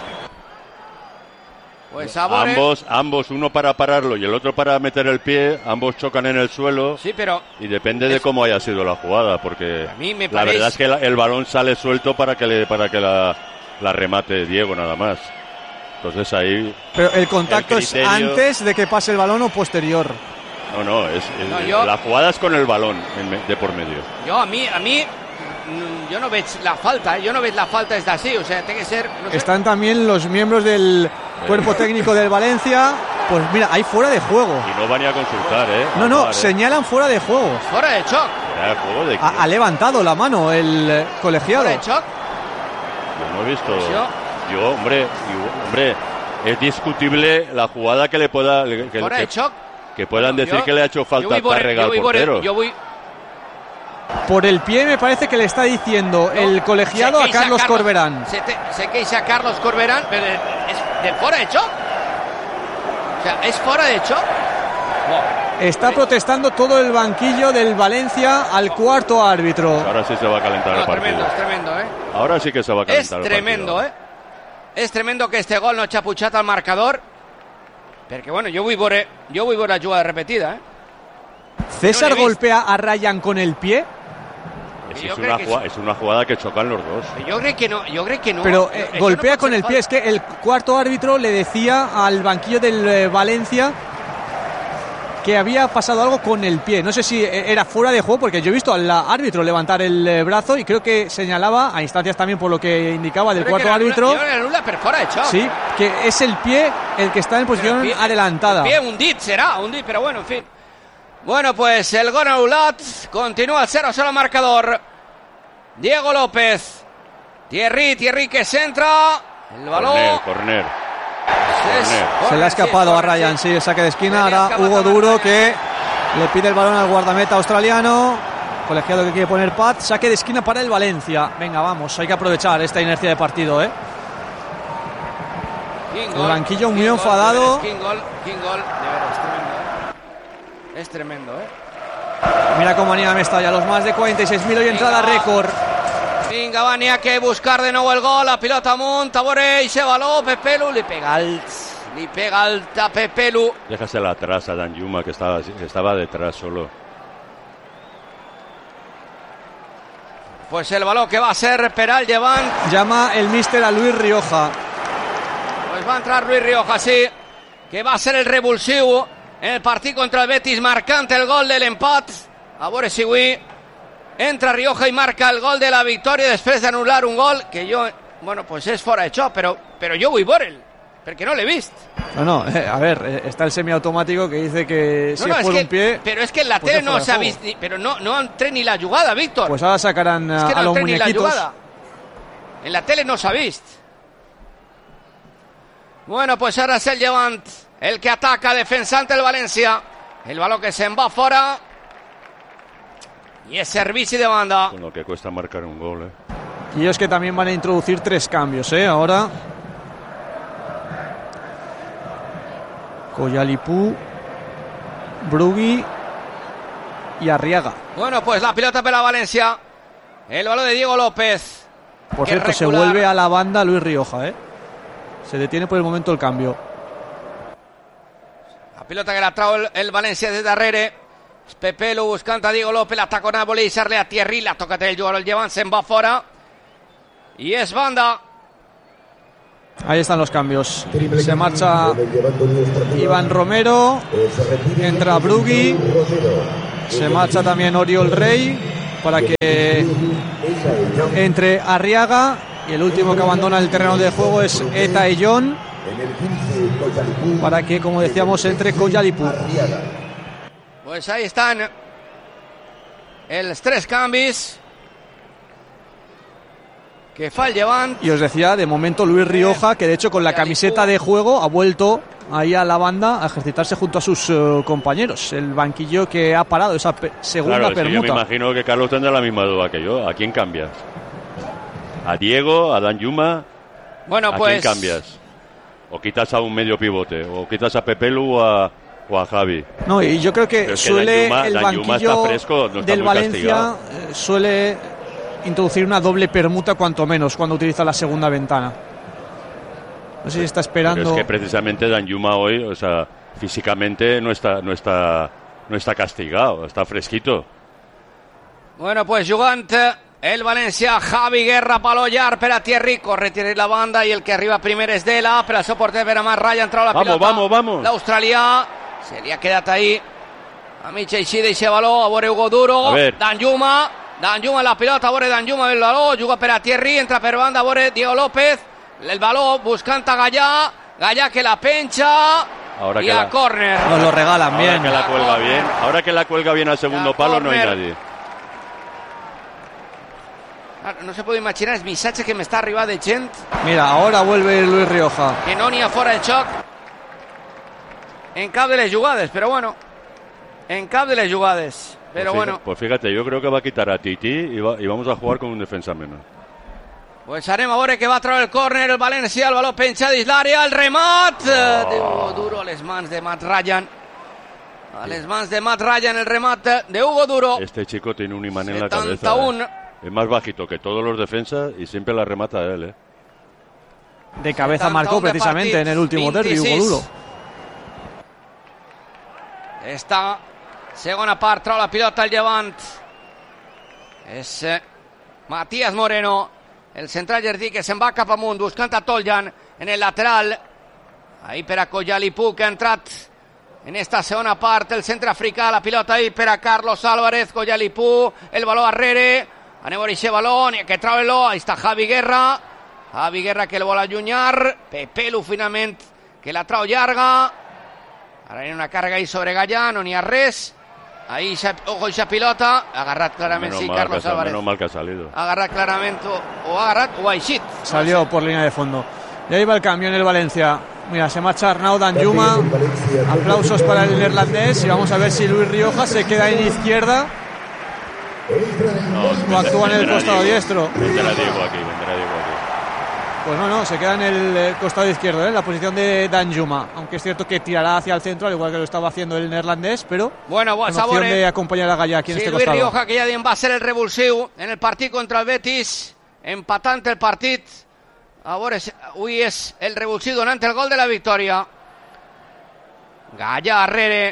Pues Sabore. Ambos, ambos, uno para pararlo y el otro para meter el pie, ambos chocan en el suelo. Sí, pero y depende de cómo haya sido la jugada, porque a mí me la parece... verdad es que la, el balón sale suelto para que le, para que la, la remate Diego nada más. Entonces ahí. Pero el contacto el criterio... es antes de que pase el balón o posterior. No, no, es, es No, yo... la jugada es con el balón en me, de por medio. Yo a mí, a mí, yo no veo la falta, yo no veo la falta es así, o sea, tiene que ser. No sé. Están también los miembros del cuerpo técnico del Valencia. Pues mira, hay fuera de juego. Y no van ni a consultar, ¿eh? No, no, Vale. señalan fuera de juego. Fuera de choc. ¿Fuera de juego de qué? Ha, ha levantado la mano el colegiado. Fuera de choc. Yo no he visto. Pues yo... yo, hombre, yo, hombre, es discutible la jugada que le pueda. Que, Fuera que, de choc. que puedan Yo- decir que le ha hecho yo falta voy por el- Tárrega yo al voy por el- portero. Yo voy. Por el pie me parece que le está diciendo No, el colegiado se a queixa Carlos Corberán. Se, te, se queixa Carlos Corberán, pero es de fuera de choc. O sea, es fuera de choc. Está protestando todo el banquillo del Valencia al cuarto árbitro. Ahora sí se va a calentar No, el partido. tremendo, es tremendo, ¿eh? Ahora sí que se va a Es calentar el tremendo, partido. ¿eh? Es tremendo que este gol no chapuchata al marcador. Porque bueno, yo voy por, yo voy por la jugada repetida, ¿eh? César Yo no he golpea a Ryan con el pie. Es, Yo es creo una que jugada, sí. es una jugada que chocan los dos. Yo creo que no, yo creo que no. Pero Yo- eh, yo golpea no con el puede pie. ser Es que el cuarto árbitro le decía al banquillo del eh, Valencia que había pasado algo con el pie. No sé si eh, era fuera de juego, porque yo he visto al árbitro levantar el eh, brazo y creo que señalaba, a instancias también por lo que indicaba del Yo creo que cuarto era árbitro, nula- yo creo que era nula, pero fuera de choc. sí, que es el pie el que está en Pero posición el pie- adelantada. el pie hundit será, hundit, pero bueno, en fin. Bueno, pues el gol anulat continúa el cero a cero marcador. Diego López. Thierry, Thierry que se entra. El balón. Corner, corner. Es- corner. Se le corner, ha escapado sí, a corner, Ryan, sí, el saque de esquina. Se le ha Ahora escapado Hugo a Duro Ryan. que le pide el balón al guardameta australiano. Colegiado que quiere poner Pat. Saque de esquina para el Valencia. Venga, vamos, hay que aprovechar esta inercia de partido, ¿eh? King El gol, banquillo muy King gol, enfadado. de veras, King gol, King gol. De veras, es tremendo, ¿eh? Es tremendo, ¿eh? Mira cómo anima Mestalla, los más de cuarenta y seis mil hoy entrada Venga. récord. Vinga, va, n'hi ha que buscar de nou el gol, la pilota amunt, a veure, i se baló, Pepelu, li pega alt, li pega alt a Pepelu. Déjasela atrás a Dan Yuma, que estaba, que estaba detrás solo. Pues el baló que va a ser Peral Llevant, Llama el míster a Luis Rioja. pues va a entrar Luis Rioja, sí, que va a ser el revulsiu en el partit contra el Betis, marcant el gol de l'empat, a veure si avui entra Rioja y marca el gol de la victòria després d'anular un gol que jo, bueno, pues és fora de xoc, però, però jo vull veure'l, perquè no l'he vist. No, no, eh, a ver, eh, está el semiautomático que dice que si No, no, es por que, un pie, pero es que en la pues tele es no fuera se de ha juego. visto, ni- pero no, no entré ni la jugada, Víctor. pues ahora sacarán es a, que a no los entré ni la muñequitos. jugada. En la tele no se ha visto. Bueno, pues ahora es el Llevant el que ataca, defensante el Valencia. El balón que se en va fora. Y es servicio de banda. Con lo que cuesta marcar un gol, ¿eh? Y ellos que también van a introducir tres cambios, ¿eh? Ahora. Coyalipú, Brugui y Arriaga. Bueno, pues la pelota para Valencia. El balón de Diego López. Por que cierto, se recular. vuelve a la banda Luis Rioja, ¿eh? Se detiene por el momento el cambio. La pelota que la trau el, el Valencia de darrere. És Pepelu buscant a Diego López, l'ataca a voler deixar-li a Thierry, la toca el jugador el Llevant, se'n va fora. I és banda. Ahí están los cambios. Se marcha Iván Romero, entra Brugui, se marcha también Oriol Rey para que entre Arriaga, y el último que abandona el terreno de juego es Eta Ellón para que, como decíamos, entre Collalipu. Pues ahí están els tres canvis que fa el Llevant. Y os decía, de momento, Luis Rioja, que de hecho con la camiseta de juego ha vuelto ahí a la banda a ejercitarse junto a sus uh, compañeros. El banquillo que ha parado esa pe- segunda claro, es permuta. que yo me imagino que Carlos tendrá la misma duda que yo. ¿A quién cambias? ¿A Diego? ¿A Dan Yuma? Bueno, ¿A pues... quién cambias? ¿O quitas a un medio pivote? ¿O quitas a Pepelu o a, o a Javi? No, y yo creo que Pero es que suele Dan Yuma- el Dan Yuma banquillo está fresco, no está del muy Valencia castigado. eh, suele introducir una doble permuta cuanto menos cuando utiliza la segunda ventana. No sé si está esperando. Pero es que precisamente Dan Yuma hoy, o sea, físicamente no está, no está, no está castigado, está fresquito. Bueno, pues jugant el València, Javi Guerra, Palollar per a Thierry, corre Thierry la banda i el que arriba primer és Dela, per al seu porter per a Matt Ryan, trau la Vamos, pilota. vamos, vamos. L'australià se li ha quedat ahí a mig eixir d'eixe baló, a veure Hugo Duro, A ver. Dan Yuma, Dan Yuma la pilota, a veure Dan Yuma el baló, juga per a Thierry, entra per banda, a veure Diego López, el baló buscant a Gallà, Gallà que la pencha Ahora i que a la- córner. Nos lo regalan Ahora bien. que la cuelga bien, ahora que la cuelga bien al segundo Ya, palo no hay córner. nadie. No se pot imaginar els missatges que m'està arribant de gent Mira, ahora vuelve Luis Rioja. que no n'hi ha fora de xoc en cap de les jugades, però bueno, en cap de les jugades, però pues bueno, fíjate, pues fíjate, yo creo que va a quitar a Titi y, va- y vamos a jugar con un defensa menos. pues anem a veure que va a treure el córner, el València, el baló penja dins l'àrea, el remat de Hugo Duro a les mans de Matt Ryan, a les mans de Matt Ryan, el remat de Hugo Duro. Este chico tiene un imán en la cabeza. setenta y uno. ¿eh? Es más bajito que todos los defensas y siempre la remata él, ¿eh? De cabeza setanta-un marcó de precisamente partit, en el último derbi, Hugo vint-i-sis. Duro. Esta segona part, trau la pilota al Llevant. És eh, Matías Moreno, el central jardí que se'n va cap amunt, buscant a Toljan en el lateral. Ahí per a Collalipu, que ha entrat en esta segona part, el centre africà, la pilota ahí per a Carlos Álvarez, Collalipu, el baló arrere, anem a veure aquest baló, n'hi ha que treure-lo, ahí està Javi Guerra, Javi Guerra que el vol allunyar, Pepelu finalment que la trau llarga, ara hi ha una càrrega ahí sobre Gallà, no n'hi ha res, ahí, xa, ojo, aquesta pilota, agarrat clarament, Menos sí, mal que Carlos ha- Álvarez, menos mal que ha salido. agarrat clarament, o, o agarrat o ha eixit. Salió por línea de fondo. Y ahí va el cambio en el Valencia. Mira, se marcha Arnau Danjuma. Aplausos para el neerlandés. Y vamos a ver si Luis Rioja se queda en izquierda No, o actúa en el vendrá costado Diego. diestro. Vendrá Diego aquí, vendrá Diego aquí. Pues no, no, se queda en el eh, costado izquierdo, ¿eh? En la posición de Danjuma. Aunque es cierto que tirará hacia el centro, al igual que lo estaba haciendo el neerlandés, pero Bueno, con pues a opción veure de acompañar a Gallà aquí en si este Luis costado. Rioja, que ja diem va ser el revulsiu en el partit contra el Betis, empatant el partit. A veure, si- avui és el revulsiu donant el gol de la victòria. Gallà arrere.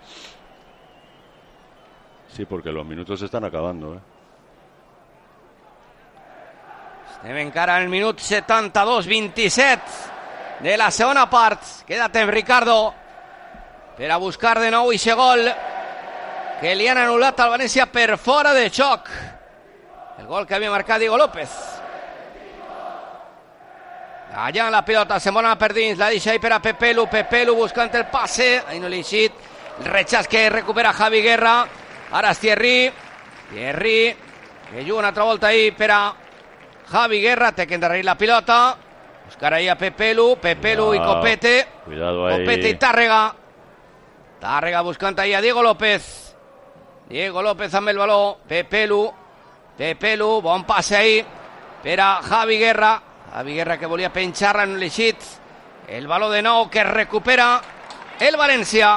Sí, porque los minutos se están acabando, ¿eh? Estem encara en el minut setanta-dos vint-i-set de la segona part. Queda temps, Ricardo, per a buscar de nou ixe gol que li han anul·lat al València per fora de xoc. El gol que havia marcat Diego López. Allà en la pilota, se'n vol anar per dins, la deixa ahí per a Pepelu, Pepelu buscant el passe, ahí no li ha eixit, el rechaç que recupera Javi Guerra, ara és Thierry, Thierry, que juga una altra volta ahí per a Javi Guerra, té que endarrerir la pilota, buscar ahí a Pepelu, Pepelu i Cuidado, Copete, cuidado ahí. Copete i Tàrrega, Tàrrega buscant ahí a Diego López, Diego López amb el baló, Pepelu, Pepelu, bon passe ahí per a Javi Guerra, Javi Guerra que volia penjar-la en l'eixit, el baló de nou que recupera el València.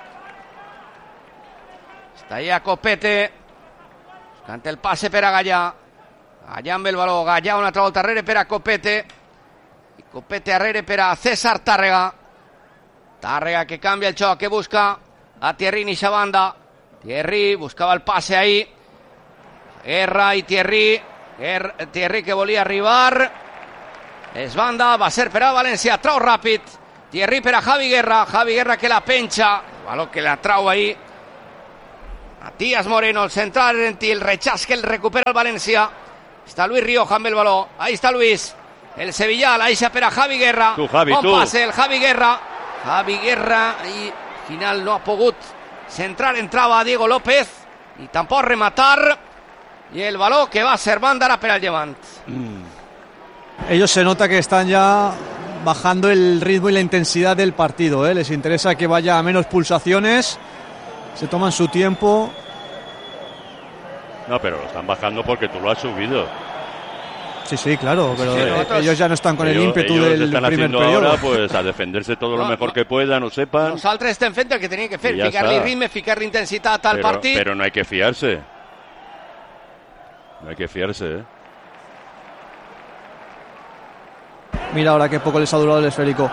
Està ahí a Copete, buscant el passe per a Gallà, Gallà amb el baló, Gallà una altra volta arrere per a Copete, i Copete arrere per a César Tàrrega, Tàrrega que canvia el xoc, que busca a Thierry en eixa banda, Thierry buscava el passe ahí, Guerra i Thierry, Guerra, Thierry que volia arribar, És banda, va ser per a València, trau ràpid. Thierry per a Javi Guerra, Javi Guerra que la pencha, el baló que la trau ahí. Matías Moreno, el central argentí, el rechaz que el recupera el València. Està Luis Rioja amb el baló, ahí està Luis. El Sevillal, ahí se per a Javi Guerra. Tu, Javi, bon tu. passe el Javi Guerra. Javi Guerra i al final no ha pogut centrar, entrava Diego López i tampoc rematar. Y el balón que va a ser banda ara per al Levant. Mm. Ellos se nota que están ya bajando el ritmo y la intensidad del partido, ¿eh? Les interesa que vaya a menos pulsaciones, se toman su tiempo. No, pero lo están bajando porque tú lo has subido. Sí, sí, claro, pero sí, eh, nosotros, ellos ya no están con ellos, el ímpetu ellos del están primer haciendo periodo. Ahora, pues a defenderse todo no, lo mejor no, que puedan, o sepan. Nosaltres estem fent el que teníem que fer, ja ficar-li està. ritme, ficar-li intensitat al pero, partit. pero no hay que fiarse. No hay que fiarse, ¿eh? Mira ahora qué poco les ha durado el esférico.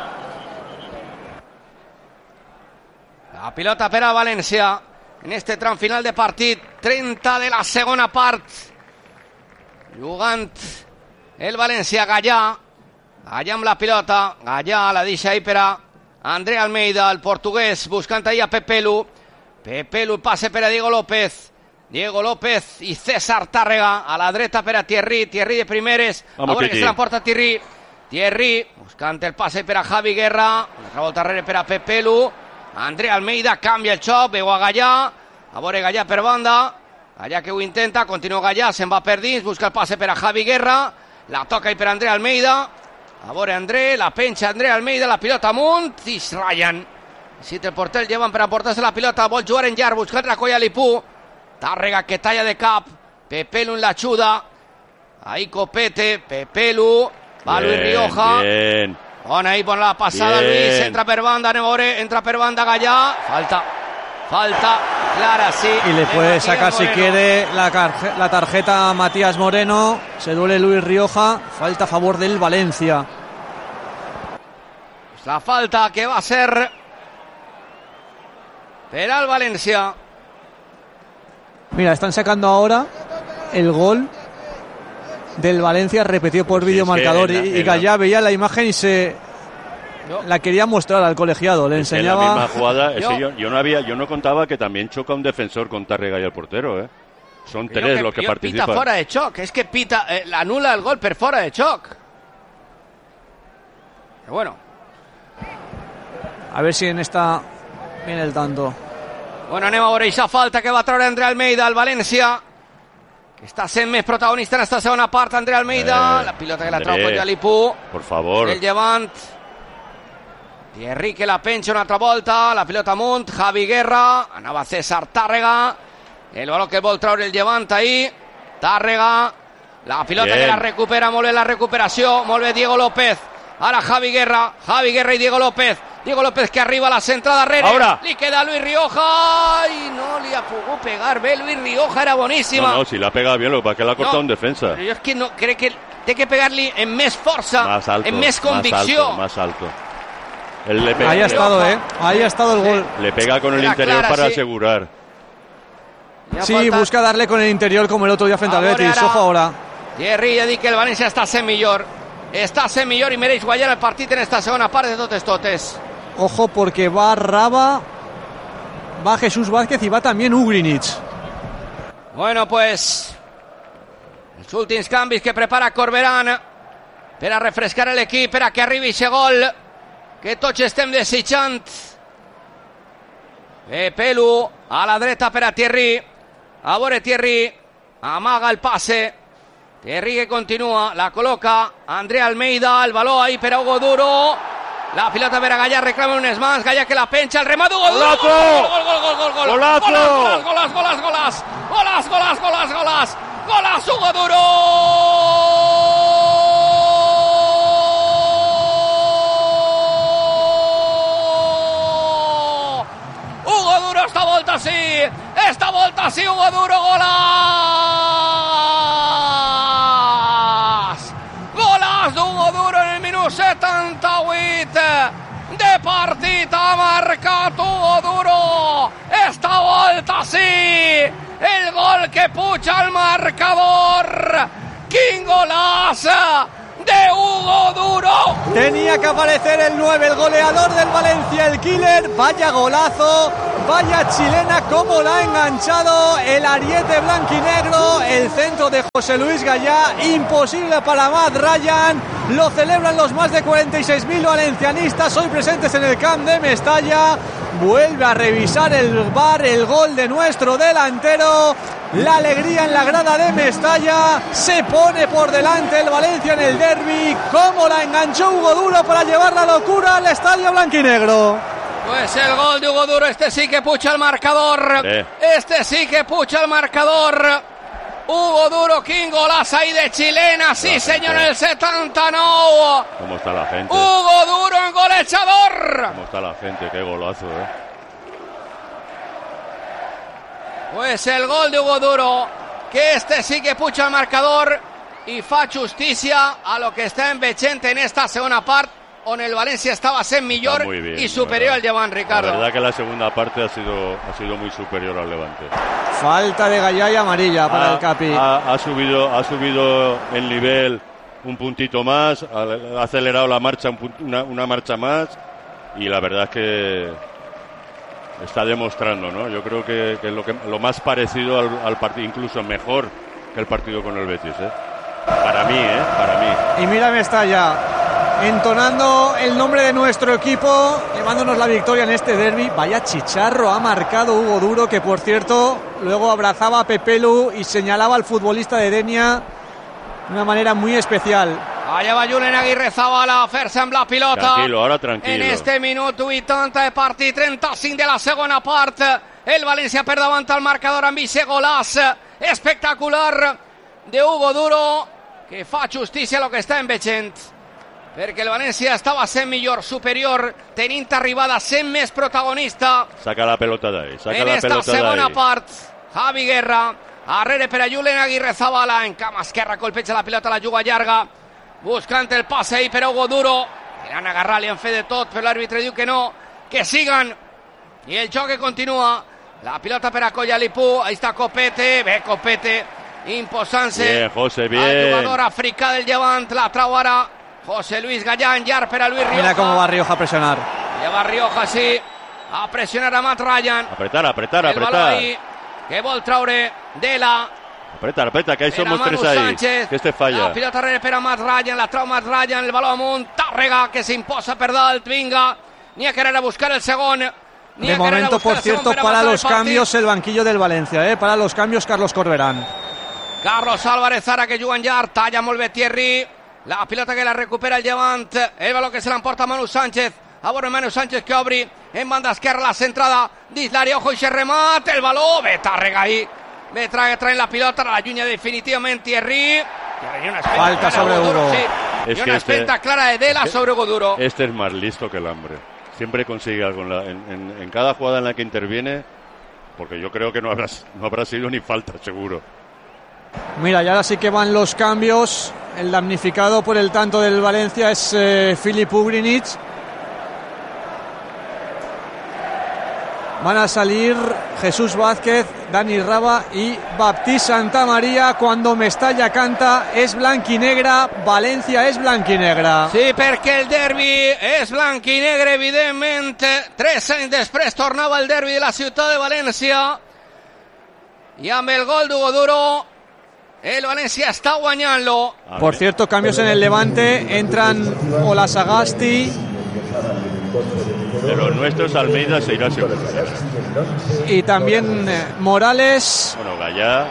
La pilota per a València en este tram final de partit, trenta de la segona part. Jugant el València, Gallà. Gallà amb la pilota, Gallà la deixa ahí per a André Almeida, el portuguès, buscant ahí a Pepelu. Pepelu, el passe per a Diego López. Diego López i César Tàrrega a la dreta per a Thierry. Thierry de primeres, Vamos, a veure Kiki. que se l'emporta Thierry. Thierry, buscant el passe per a Javi Guerra. Una volta darrere per a Pepelu. André Almeida canvia el xoc, veu a Gallà. A veure Gallà per banda. Gallà que ho intenta, continua Gallà, se'n va per dins, busca el passe per a Javi Guerra. La toca i per André Almeida. A veure André, la penja André Almeida, la pilota amunt i es ratllen. Si el porter el llevan per emportar-se la pilota, vol jugar en llarg, buscant la colla Lipú. Tàrrega que talla de cap, Pepelu en la xuda. Ahí Copete, Pepelu, va Bien, Luis Rioja. Bien. Bona ahí, bona la passada, Bien. Luis, entra per banda, anem a veure, entra per banda Gallà. Falta, falta, clara, sí. Y le de puede Matías sacar si Moreno. quiere la, carje- la tarjeta a Matías Moreno. Se duele Luis Rioja. Falta a favor del Valencia. La falta que va a ser per al València. Mira, están sacando ahora el gol del Valencia repetido por Sí, es videomarcador. que en la- y, y en la- Gallá veía la imagen y se la quería mostrar al colegiado. Le Es que en enseñaba. la misma jugada, es Yo- que yo, yo no había, yo no contaba que también choca un defensor con Tàrrega y el portero, ¿eh? Son Creo tres los que jo- participan. Pita fora de xoc, és que pita, eh, l'anula el gol per fora de xoc. Pero bueno, A ver si en esta viene el tanto. bueno, anem a veure aquesta falta que va treure André Almeida al València, que està sent més protagonista en esta segona part. André Almeida, Eh, la pilota que la André. trau per Lipú. Por favor. El Llevant. Thierry que la penja una altra volta, la pilota amunt, Javi Guerra, anava César Tàrrega, el baló que vol treure el Llevant ahí, Tàrrega, la pilota Bien. que la recupera, molt bé la recuperació, molt bé Diego López, ara Javi Guerra, Javi Guerra i Diego López, Diego López que arriba a la centrada darrere, Ahora. li queda Luis Rioja, i no li ha pogut pegar bé, Luis Rioja era boníssima. No, no, si la ha pegado bien, lo que pasa es que la ha cortado No, en defensa. Però jo és que no, crec que té que pegar-li en més força, Más alto. en més convicció. Más alto, más alto. Él le pega, Ahí ha le- estado, ¿eh? Ahí ha estado el gol. le pega con el Era interior clara, para sí. asegurar. Ja Sí, falta- busca darle con el interior como el otro día frente al Ahora, Betis. ahora. Ojo ahora. Thierry ja dic que el València està sent millor. Està sent millor i mereix guanyar el partit en esta segona part de totes totes. Ojo porque va Raba, va Jesús Vázquez y va también Ugrinic. Bueno, pues els últims canvis que prepara Corberán per a refrescar l'equip, per a que arribi aquest gol que tots estem desitjant. Pepelu a la dreta per a Thierry. A veure Thierry, amaga el passe. Thierry que continua, la col·loca André Almeida, el baló ahí per a Hugo Duro. La pilota per a Gallà, reclama unes mans, Gallà que la penja, el remat Hugo Duro. ¡Golazo! Gol, gol, gol, gol, gol, gol. ¡Golazo! Golas, golas, golas, golas. Golas, golas, golas, golas. Golas, Hugo Duro. Hugo Duro esta volta sí. Esta volta sí, Hugo Duro, golas. Golas d'Hugo Duro en el minut setanta-vuit de partit. Ha marcat Hugo Duro. Esta volta sí. El gol que puja al marcador. Quin golaç de Hugo Hugo Duro. Tenía que aparecer el nueve, el goleador del Valencia, el killer. Vaya golazo, vaya chilena, cómo la ha enganchado el ariete blanquinegro. El centro de José Luis Gallá, imposible para Matt Ryan. Lo celebran los más de cuarenta y seis mil valencianistas hoy presentes en el Camp de Mestalla. Vuelve a revisar el V A R el gol de nuestro delantero. La alegría en la grada de Mestalla. Se pone por delante el Valencia en el derbi. Cómo la enganchó Hugo Duro para llevar la locura al estadio blanquinegro. Pues el gol de Hugo Duro, este sí que pucha el marcador. Eh. Este sí que pucha el marcador. Hugo Duro, King, golazo ahí de chilena. Sí, señor, en el setenta no. ¿Cómo está la gente? Hugo Duro en gol echador. ¿Cómo está la gente? Qué golazo, eh. Pues el gol de Hugo Duro, que este sí que pucha el marcador y fa justicia a lo que está en Vicente en esta segunda parte, on el Valencia estaba en millor bien, y superior al Llevant, Ricardo. La verdad que la segunda parte ha sido, ha sido muy superior al Levante. Falta de Gallá y amarilla para ha, el Capi. Ha, ha, subido, ha subido el nivel un puntito más, ha, ha acelerado la marcha un punt, una, una marcha más y la verdad es que está demostrando, ¿no? Yo creo que, que, lo, que lo más parecido al, al partido, incluso mejor que el partido con el Betis, ¿eh? Para mí, ¿eh? Para mí. Y mira Mestalla, entonando el nombre de nuestro equipo, llevándonos la victoria en este derbi. Vaya chicharro ha marcado Hugo Duro, que por cierto luego abrazaba a Pepelu y señalaba al futbolista de Denia de una manera muy especial. Allá va Julen Aguirrezabala, fer-se amb la pilota. Tranquilo, ahora tranquilo. En este minut vuitanta de partit, trenta-cinc de la segona part. El València per davant al marcador amb aquest golaç espectacular de Hugo Duro, que fa justícia a lo que està en Vicent, perquè el València estava sent millor, superior, tenint arribada, sent més protagonista. Saca la pelota de ahí, saca en la esta pelota segona de ahí. part, Javi Guerra, arrere per a Julen Aguirrezabala, en cama esquerra, colpeja la pilota, la juga llarga, buscant el passe ahí per a Hugo Duro, aniran a agarrar, li han fet de tot, però l'àrbitre diu que no, que sigan, i el joc que continua, la pilota per a Collalipú, ahí està Copete, bé Copete, imposant-se bien, José, bien. al jugador africà del Llevant, la trau ara José Luis Gallán, llar per a Luis Rioja. Mira cómo va Rioja a presionar. Lleva Rioja, sí, a presionar a Matt Ryan. Apretar, apretar, el baló apretar. ahí, que vol traure Dela. Apretar, apretar, que ahí Per a somos Manu tres ahí. Sánchez. Que este falla. La pilota darrere per a Matt Ryan, la trau Matt Ryan, el baló amunt, Tàrrega, que s'imposa per dalt, vinga, ni a querer a buscar el segon. Ni De a querer a momento, buscar por el segon cierto, per a para matar los el partit. cambios el banquillo del Valencia, ¿eh? Para los cambios Carlos Corberán. Carlos Álvarez ara que juga en llar, talla molt bé Thierry, la pilota que la recupera el Llevant, el baló que se l'emporta Manu Sánchez, a veure Manu Sánchez que obri en banda esquerra la centrada dins l'àrea, ojo i se remata el baló, ve Tàrrega ahí, ve trae, trae la pilota, la llunya definitivament Thierry, i una falta sobre Hugo. Sí, Es y que una este- espenta clara de Dela sobre Hugo Duro. Este es más listo que el hambre. Siempre consigue algo en, la- en- en- en cada jugada en la que interviene, porque yo creo que no habrá, no habrá sido ni falta, seguro. Mira, y ahora sí que van los cambios. El damnificado por el tanto del Valencia es eh, Filip Ugrinic. Van a salir Jesús Vázquez, Dani Raba y Baptiste Santamaría. Cuando Mestalla canta es blanquinegra, Valencia es blanquinegra. Sí, perquè el derbi és blanc i negre, evidentment. Tres anys després tornava el derbi de la ciutat de València. I amb el gol d'Hugo Duro, el València està guanyant-lo. Por cierto, cambios en el Levante. Entran Olasagasti De los nuestros, Almeida se irá seguro. y también eh, Morales. Bueno, Gallá,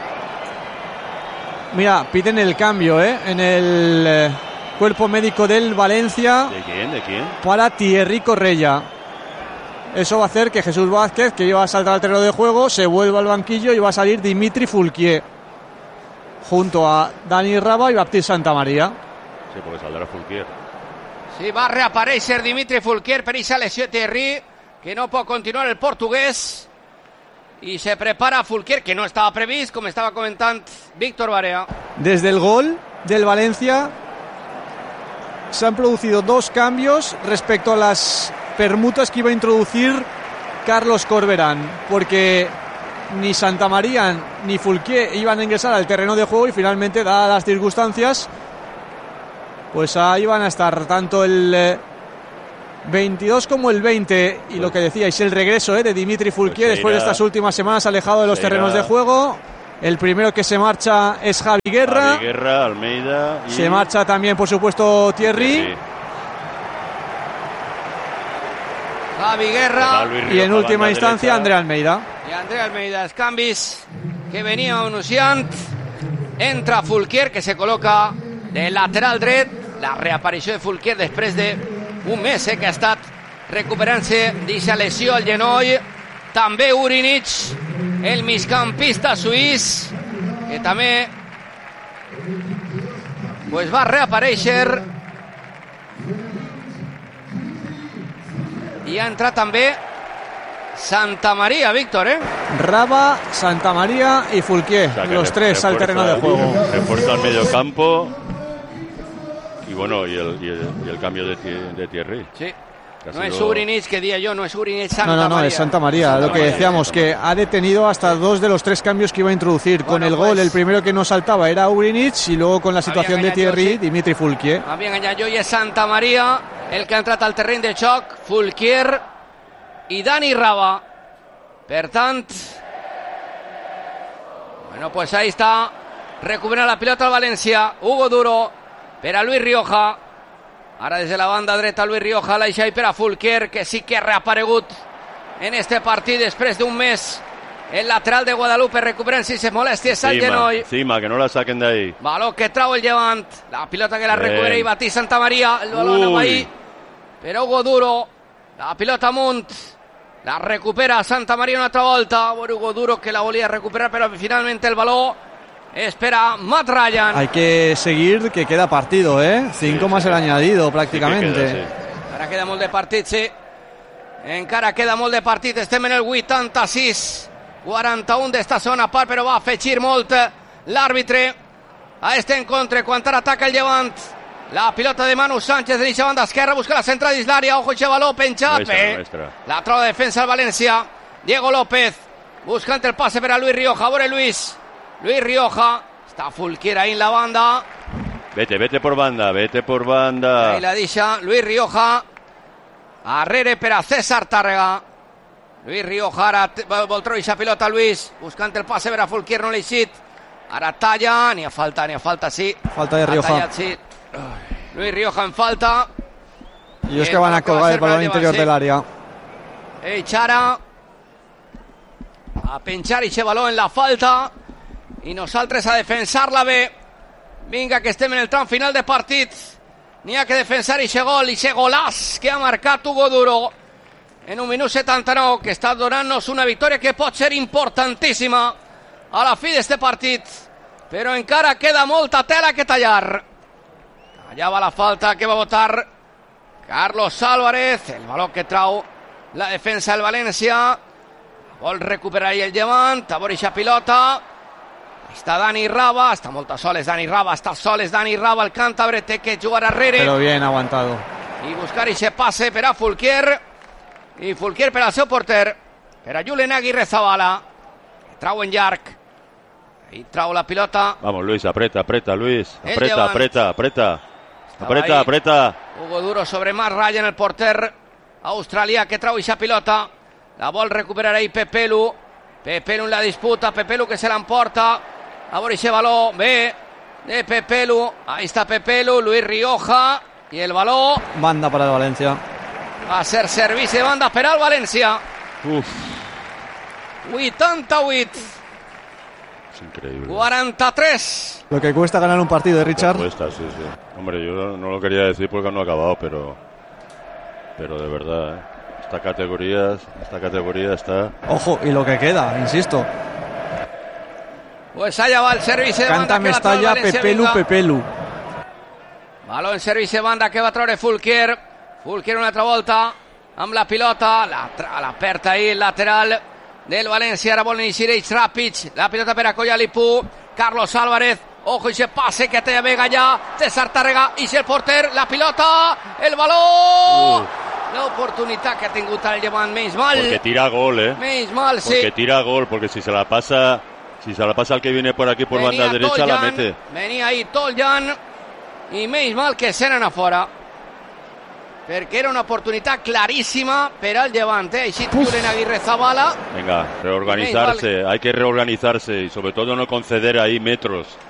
Mira, piden el cambio ¿eh? en el eh, cuerpo médico del Valencia ¿de quién? ¿De quién? para Thierry Correia. Eso va a hacer que Jesús Vázquez, que iba a saltar al terreno de juego, se vuelva al banquillo y va a salir Dimitri Fulquier junto a Dani Raba y Baptiste Santamaría. Sí, porque saldrá Fulquier. Sí, va a reaparèixer Dimitri Fulquier per aquesta lesió Thierry, que no pot continuar el portuguès. I se prepara Fulquier, que no estava previst, com estava comentant Víctor Barea. Desde el gol del Valencia se han producido dos cambios respecto a las permutas que iba a introducir Carlos Corberán, porque ni Santamaría ni Fulquier iban a ingresar al terreno de juego y finalmente, dadas las circunstancias, pues ahí van a estar tanto el eh, veintidós como el veinte. Y pues, lo que decíais, el regreso eh, de Dimitri Foulquier pues después irá, de estas últimas semanas alejado de los terrenos irá. de juego. El primero que se marcha es Javi Guerra. Javi Guerra, Almeida. Y... Se marcha también, por supuesto, Thierry. Sí. Javi Guerra. Y en última instancia, derecha. André Almeida. Y André Almeida, Escambis, que venía anunciant. Entra Foulquier, que se coloca de lateral dret. La reaparició de Foulquier després d'un mes eh, que ha estat recuperant-se d'aquesta lesió al genoll. També Urinic, el migcampista suís, que també pues, va reaparèixer. I ha entrat també Santamaría, Víctor, ¿eh? Raba, Santamaría y Foulquier, o sea, los tres al terreno de juego. Refuerza al medio campo y bueno, y el, y el, y el cambio de, de Thierry. Sí. No es Urinic, que día yo, no es Urinic, Santa No, no, no, María. es Santamaría. Santa Lo que María, decíamos, que ha detenido hasta dos de los tres cambios que iba a introducir. Bueno, con el pues, gol, el primero que no saltaba era Urinic y luego con la situación de Thierry, sí. Dimitri Foulquier. Habían engañado y es Santamaría el que ha entrat al terreny de xoc, Foulquier y Dani Raba. Per tant, bueno, pues ahí está, recupera la pilota al València, Hugo Duro per a Luis Rioja. Ara des de la banda dreta Luis Rioja, l'aixa i per a Foulquier, que sí que ha reaparegut en este partit després d'un mes. El lateral de Guadalupe recuperant si se molesties al genoll. Cima, que no la saquen de ahí. Baló que trau el Llevant, la pilota que la recupera i Batí Santamaría, el balón no va ahí, però Hugo Duro, la pilota amunt, la recupera Santamaría una altra volta. Hugo Duro que la volia recuperar, però finalmente el baló espera Matt Ryan. Hay que seguir, que queda partido, ¿eh? Cinco sí, más sí. el añadido, prácticamente. Sí queda, sí. Encara queda molt de partit, sí. Encara queda molt de partit. Estem en el vuitanta-sis quaranta-un d'esta segona part, però va afegir molt l'àrbitre a este encontre. Quan ara ataca el Llevant, la pilota de Manu Sánchez de la banda esquerra, busca la central dins l'àrea. Ojo, aquest baló penjat. Bé, la troba de defensa al València. Diego López buscant el passe per a Luis Rioja. A veure Luis. Luis Rioja, está Foulquier ahí en la banda. Vete, vete por banda, vete por banda. Ahí la dicha, Luis Rioja. Arrere per a César Tàrrega. Luis Rioja, ara vol treure aquesta pilota Luis, buscant el passe per a Foulquier, no l'ha eixit. Ara talla, ni a falta, ni a falta, sí. Falta de Rioja. Tallat, sí. Luis Rioja en falta. Y ellos que van a colgar el balón interior del área. Ell Chara a penjar aquest baló en la falta. I nosaltres a defensar-la bé. Vinga, que estem en el tram final de partit. N'hi ha que defensar aquest gol, aquest golàs que ha marcat Hugo Duro en un minut setanta-nou, que està donant-nos una victòria que pot ser importantíssima a la fi d'este partit, però encara queda molta tela que tallar. Allà va la falta que va votar Carlos Álvarez, el baló que trau la defensa del València. Vol recuperar el Llevant, a veure aquesta pilota. Està Dani Raba, està molta soles Dani Raba, està soles Dani Raba, el càntabre té que jugar arrere. Pero bien aguantado. I buscar ese pase per a Foulquier. I Foulquier per al seu porter, per a Julen Aguirre Zabala, que trau en llarg. Ahí trau la pilota. Vamos Luis, apreta, apreta Luis, apreta, apreta, apreta. Apreta, apreta. Hugo Duro sobre Matt Ryan, el porter australià que trau esa pilota. La vol recuperar ahí Pepelu. Pepelu en la disputa, Pepelu que se l'emporta. A veure ese baló, bé, de Pepelu. Ahí está Pepelu, Luis Rioja. Y el baló. Banda para el Valencia. Va a ser servicio de banda per al València. Uf. vuitanta-vuit. Es increíble. cuarenta-tres. Lo que cuesta ganar un partido, ¿eh, Richard? Lo cuesta, sí, sí. Hombre, yo no lo quería decir porque no ha acabado, pero. Pero de verdad, ¿eh? Esta categoría, esta categoría está. Ojo, y lo que queda, insisto. Pues allá va el servicio de Canta banda. Canta Mestalla, Pepelu, venga. Pepelu. Baló en servicio de banda que va a treure Foulquier. Foulquier una altra volta amb la pilota. La, la perta ahí, el lateral del València. Ara vol iniciar ells ràpids. La pilota per a Collalipú. Carlos Álvarez. Ojo ese pase que té Vega allà. César Tàrrega. I el porter. La pilota. El baló. Uh. L'oportunitat que ha tingut el Llevant. Menys mal. Porque tira gol, eh. Menys mal, sí. Porque tira gol. Porque si se la pasa. Si se la pasa al que viene por aquí por venía banda derecha, Toljan, la mete. Venía ahí Toljan. i menys mal que senen a fora, perquè era una oportunitat claríssima per al Levante. Així Julen Aguirre Zabala. Venga, reorganizarse, hay que reorganizarse y sobre todo no conceder ahí metros.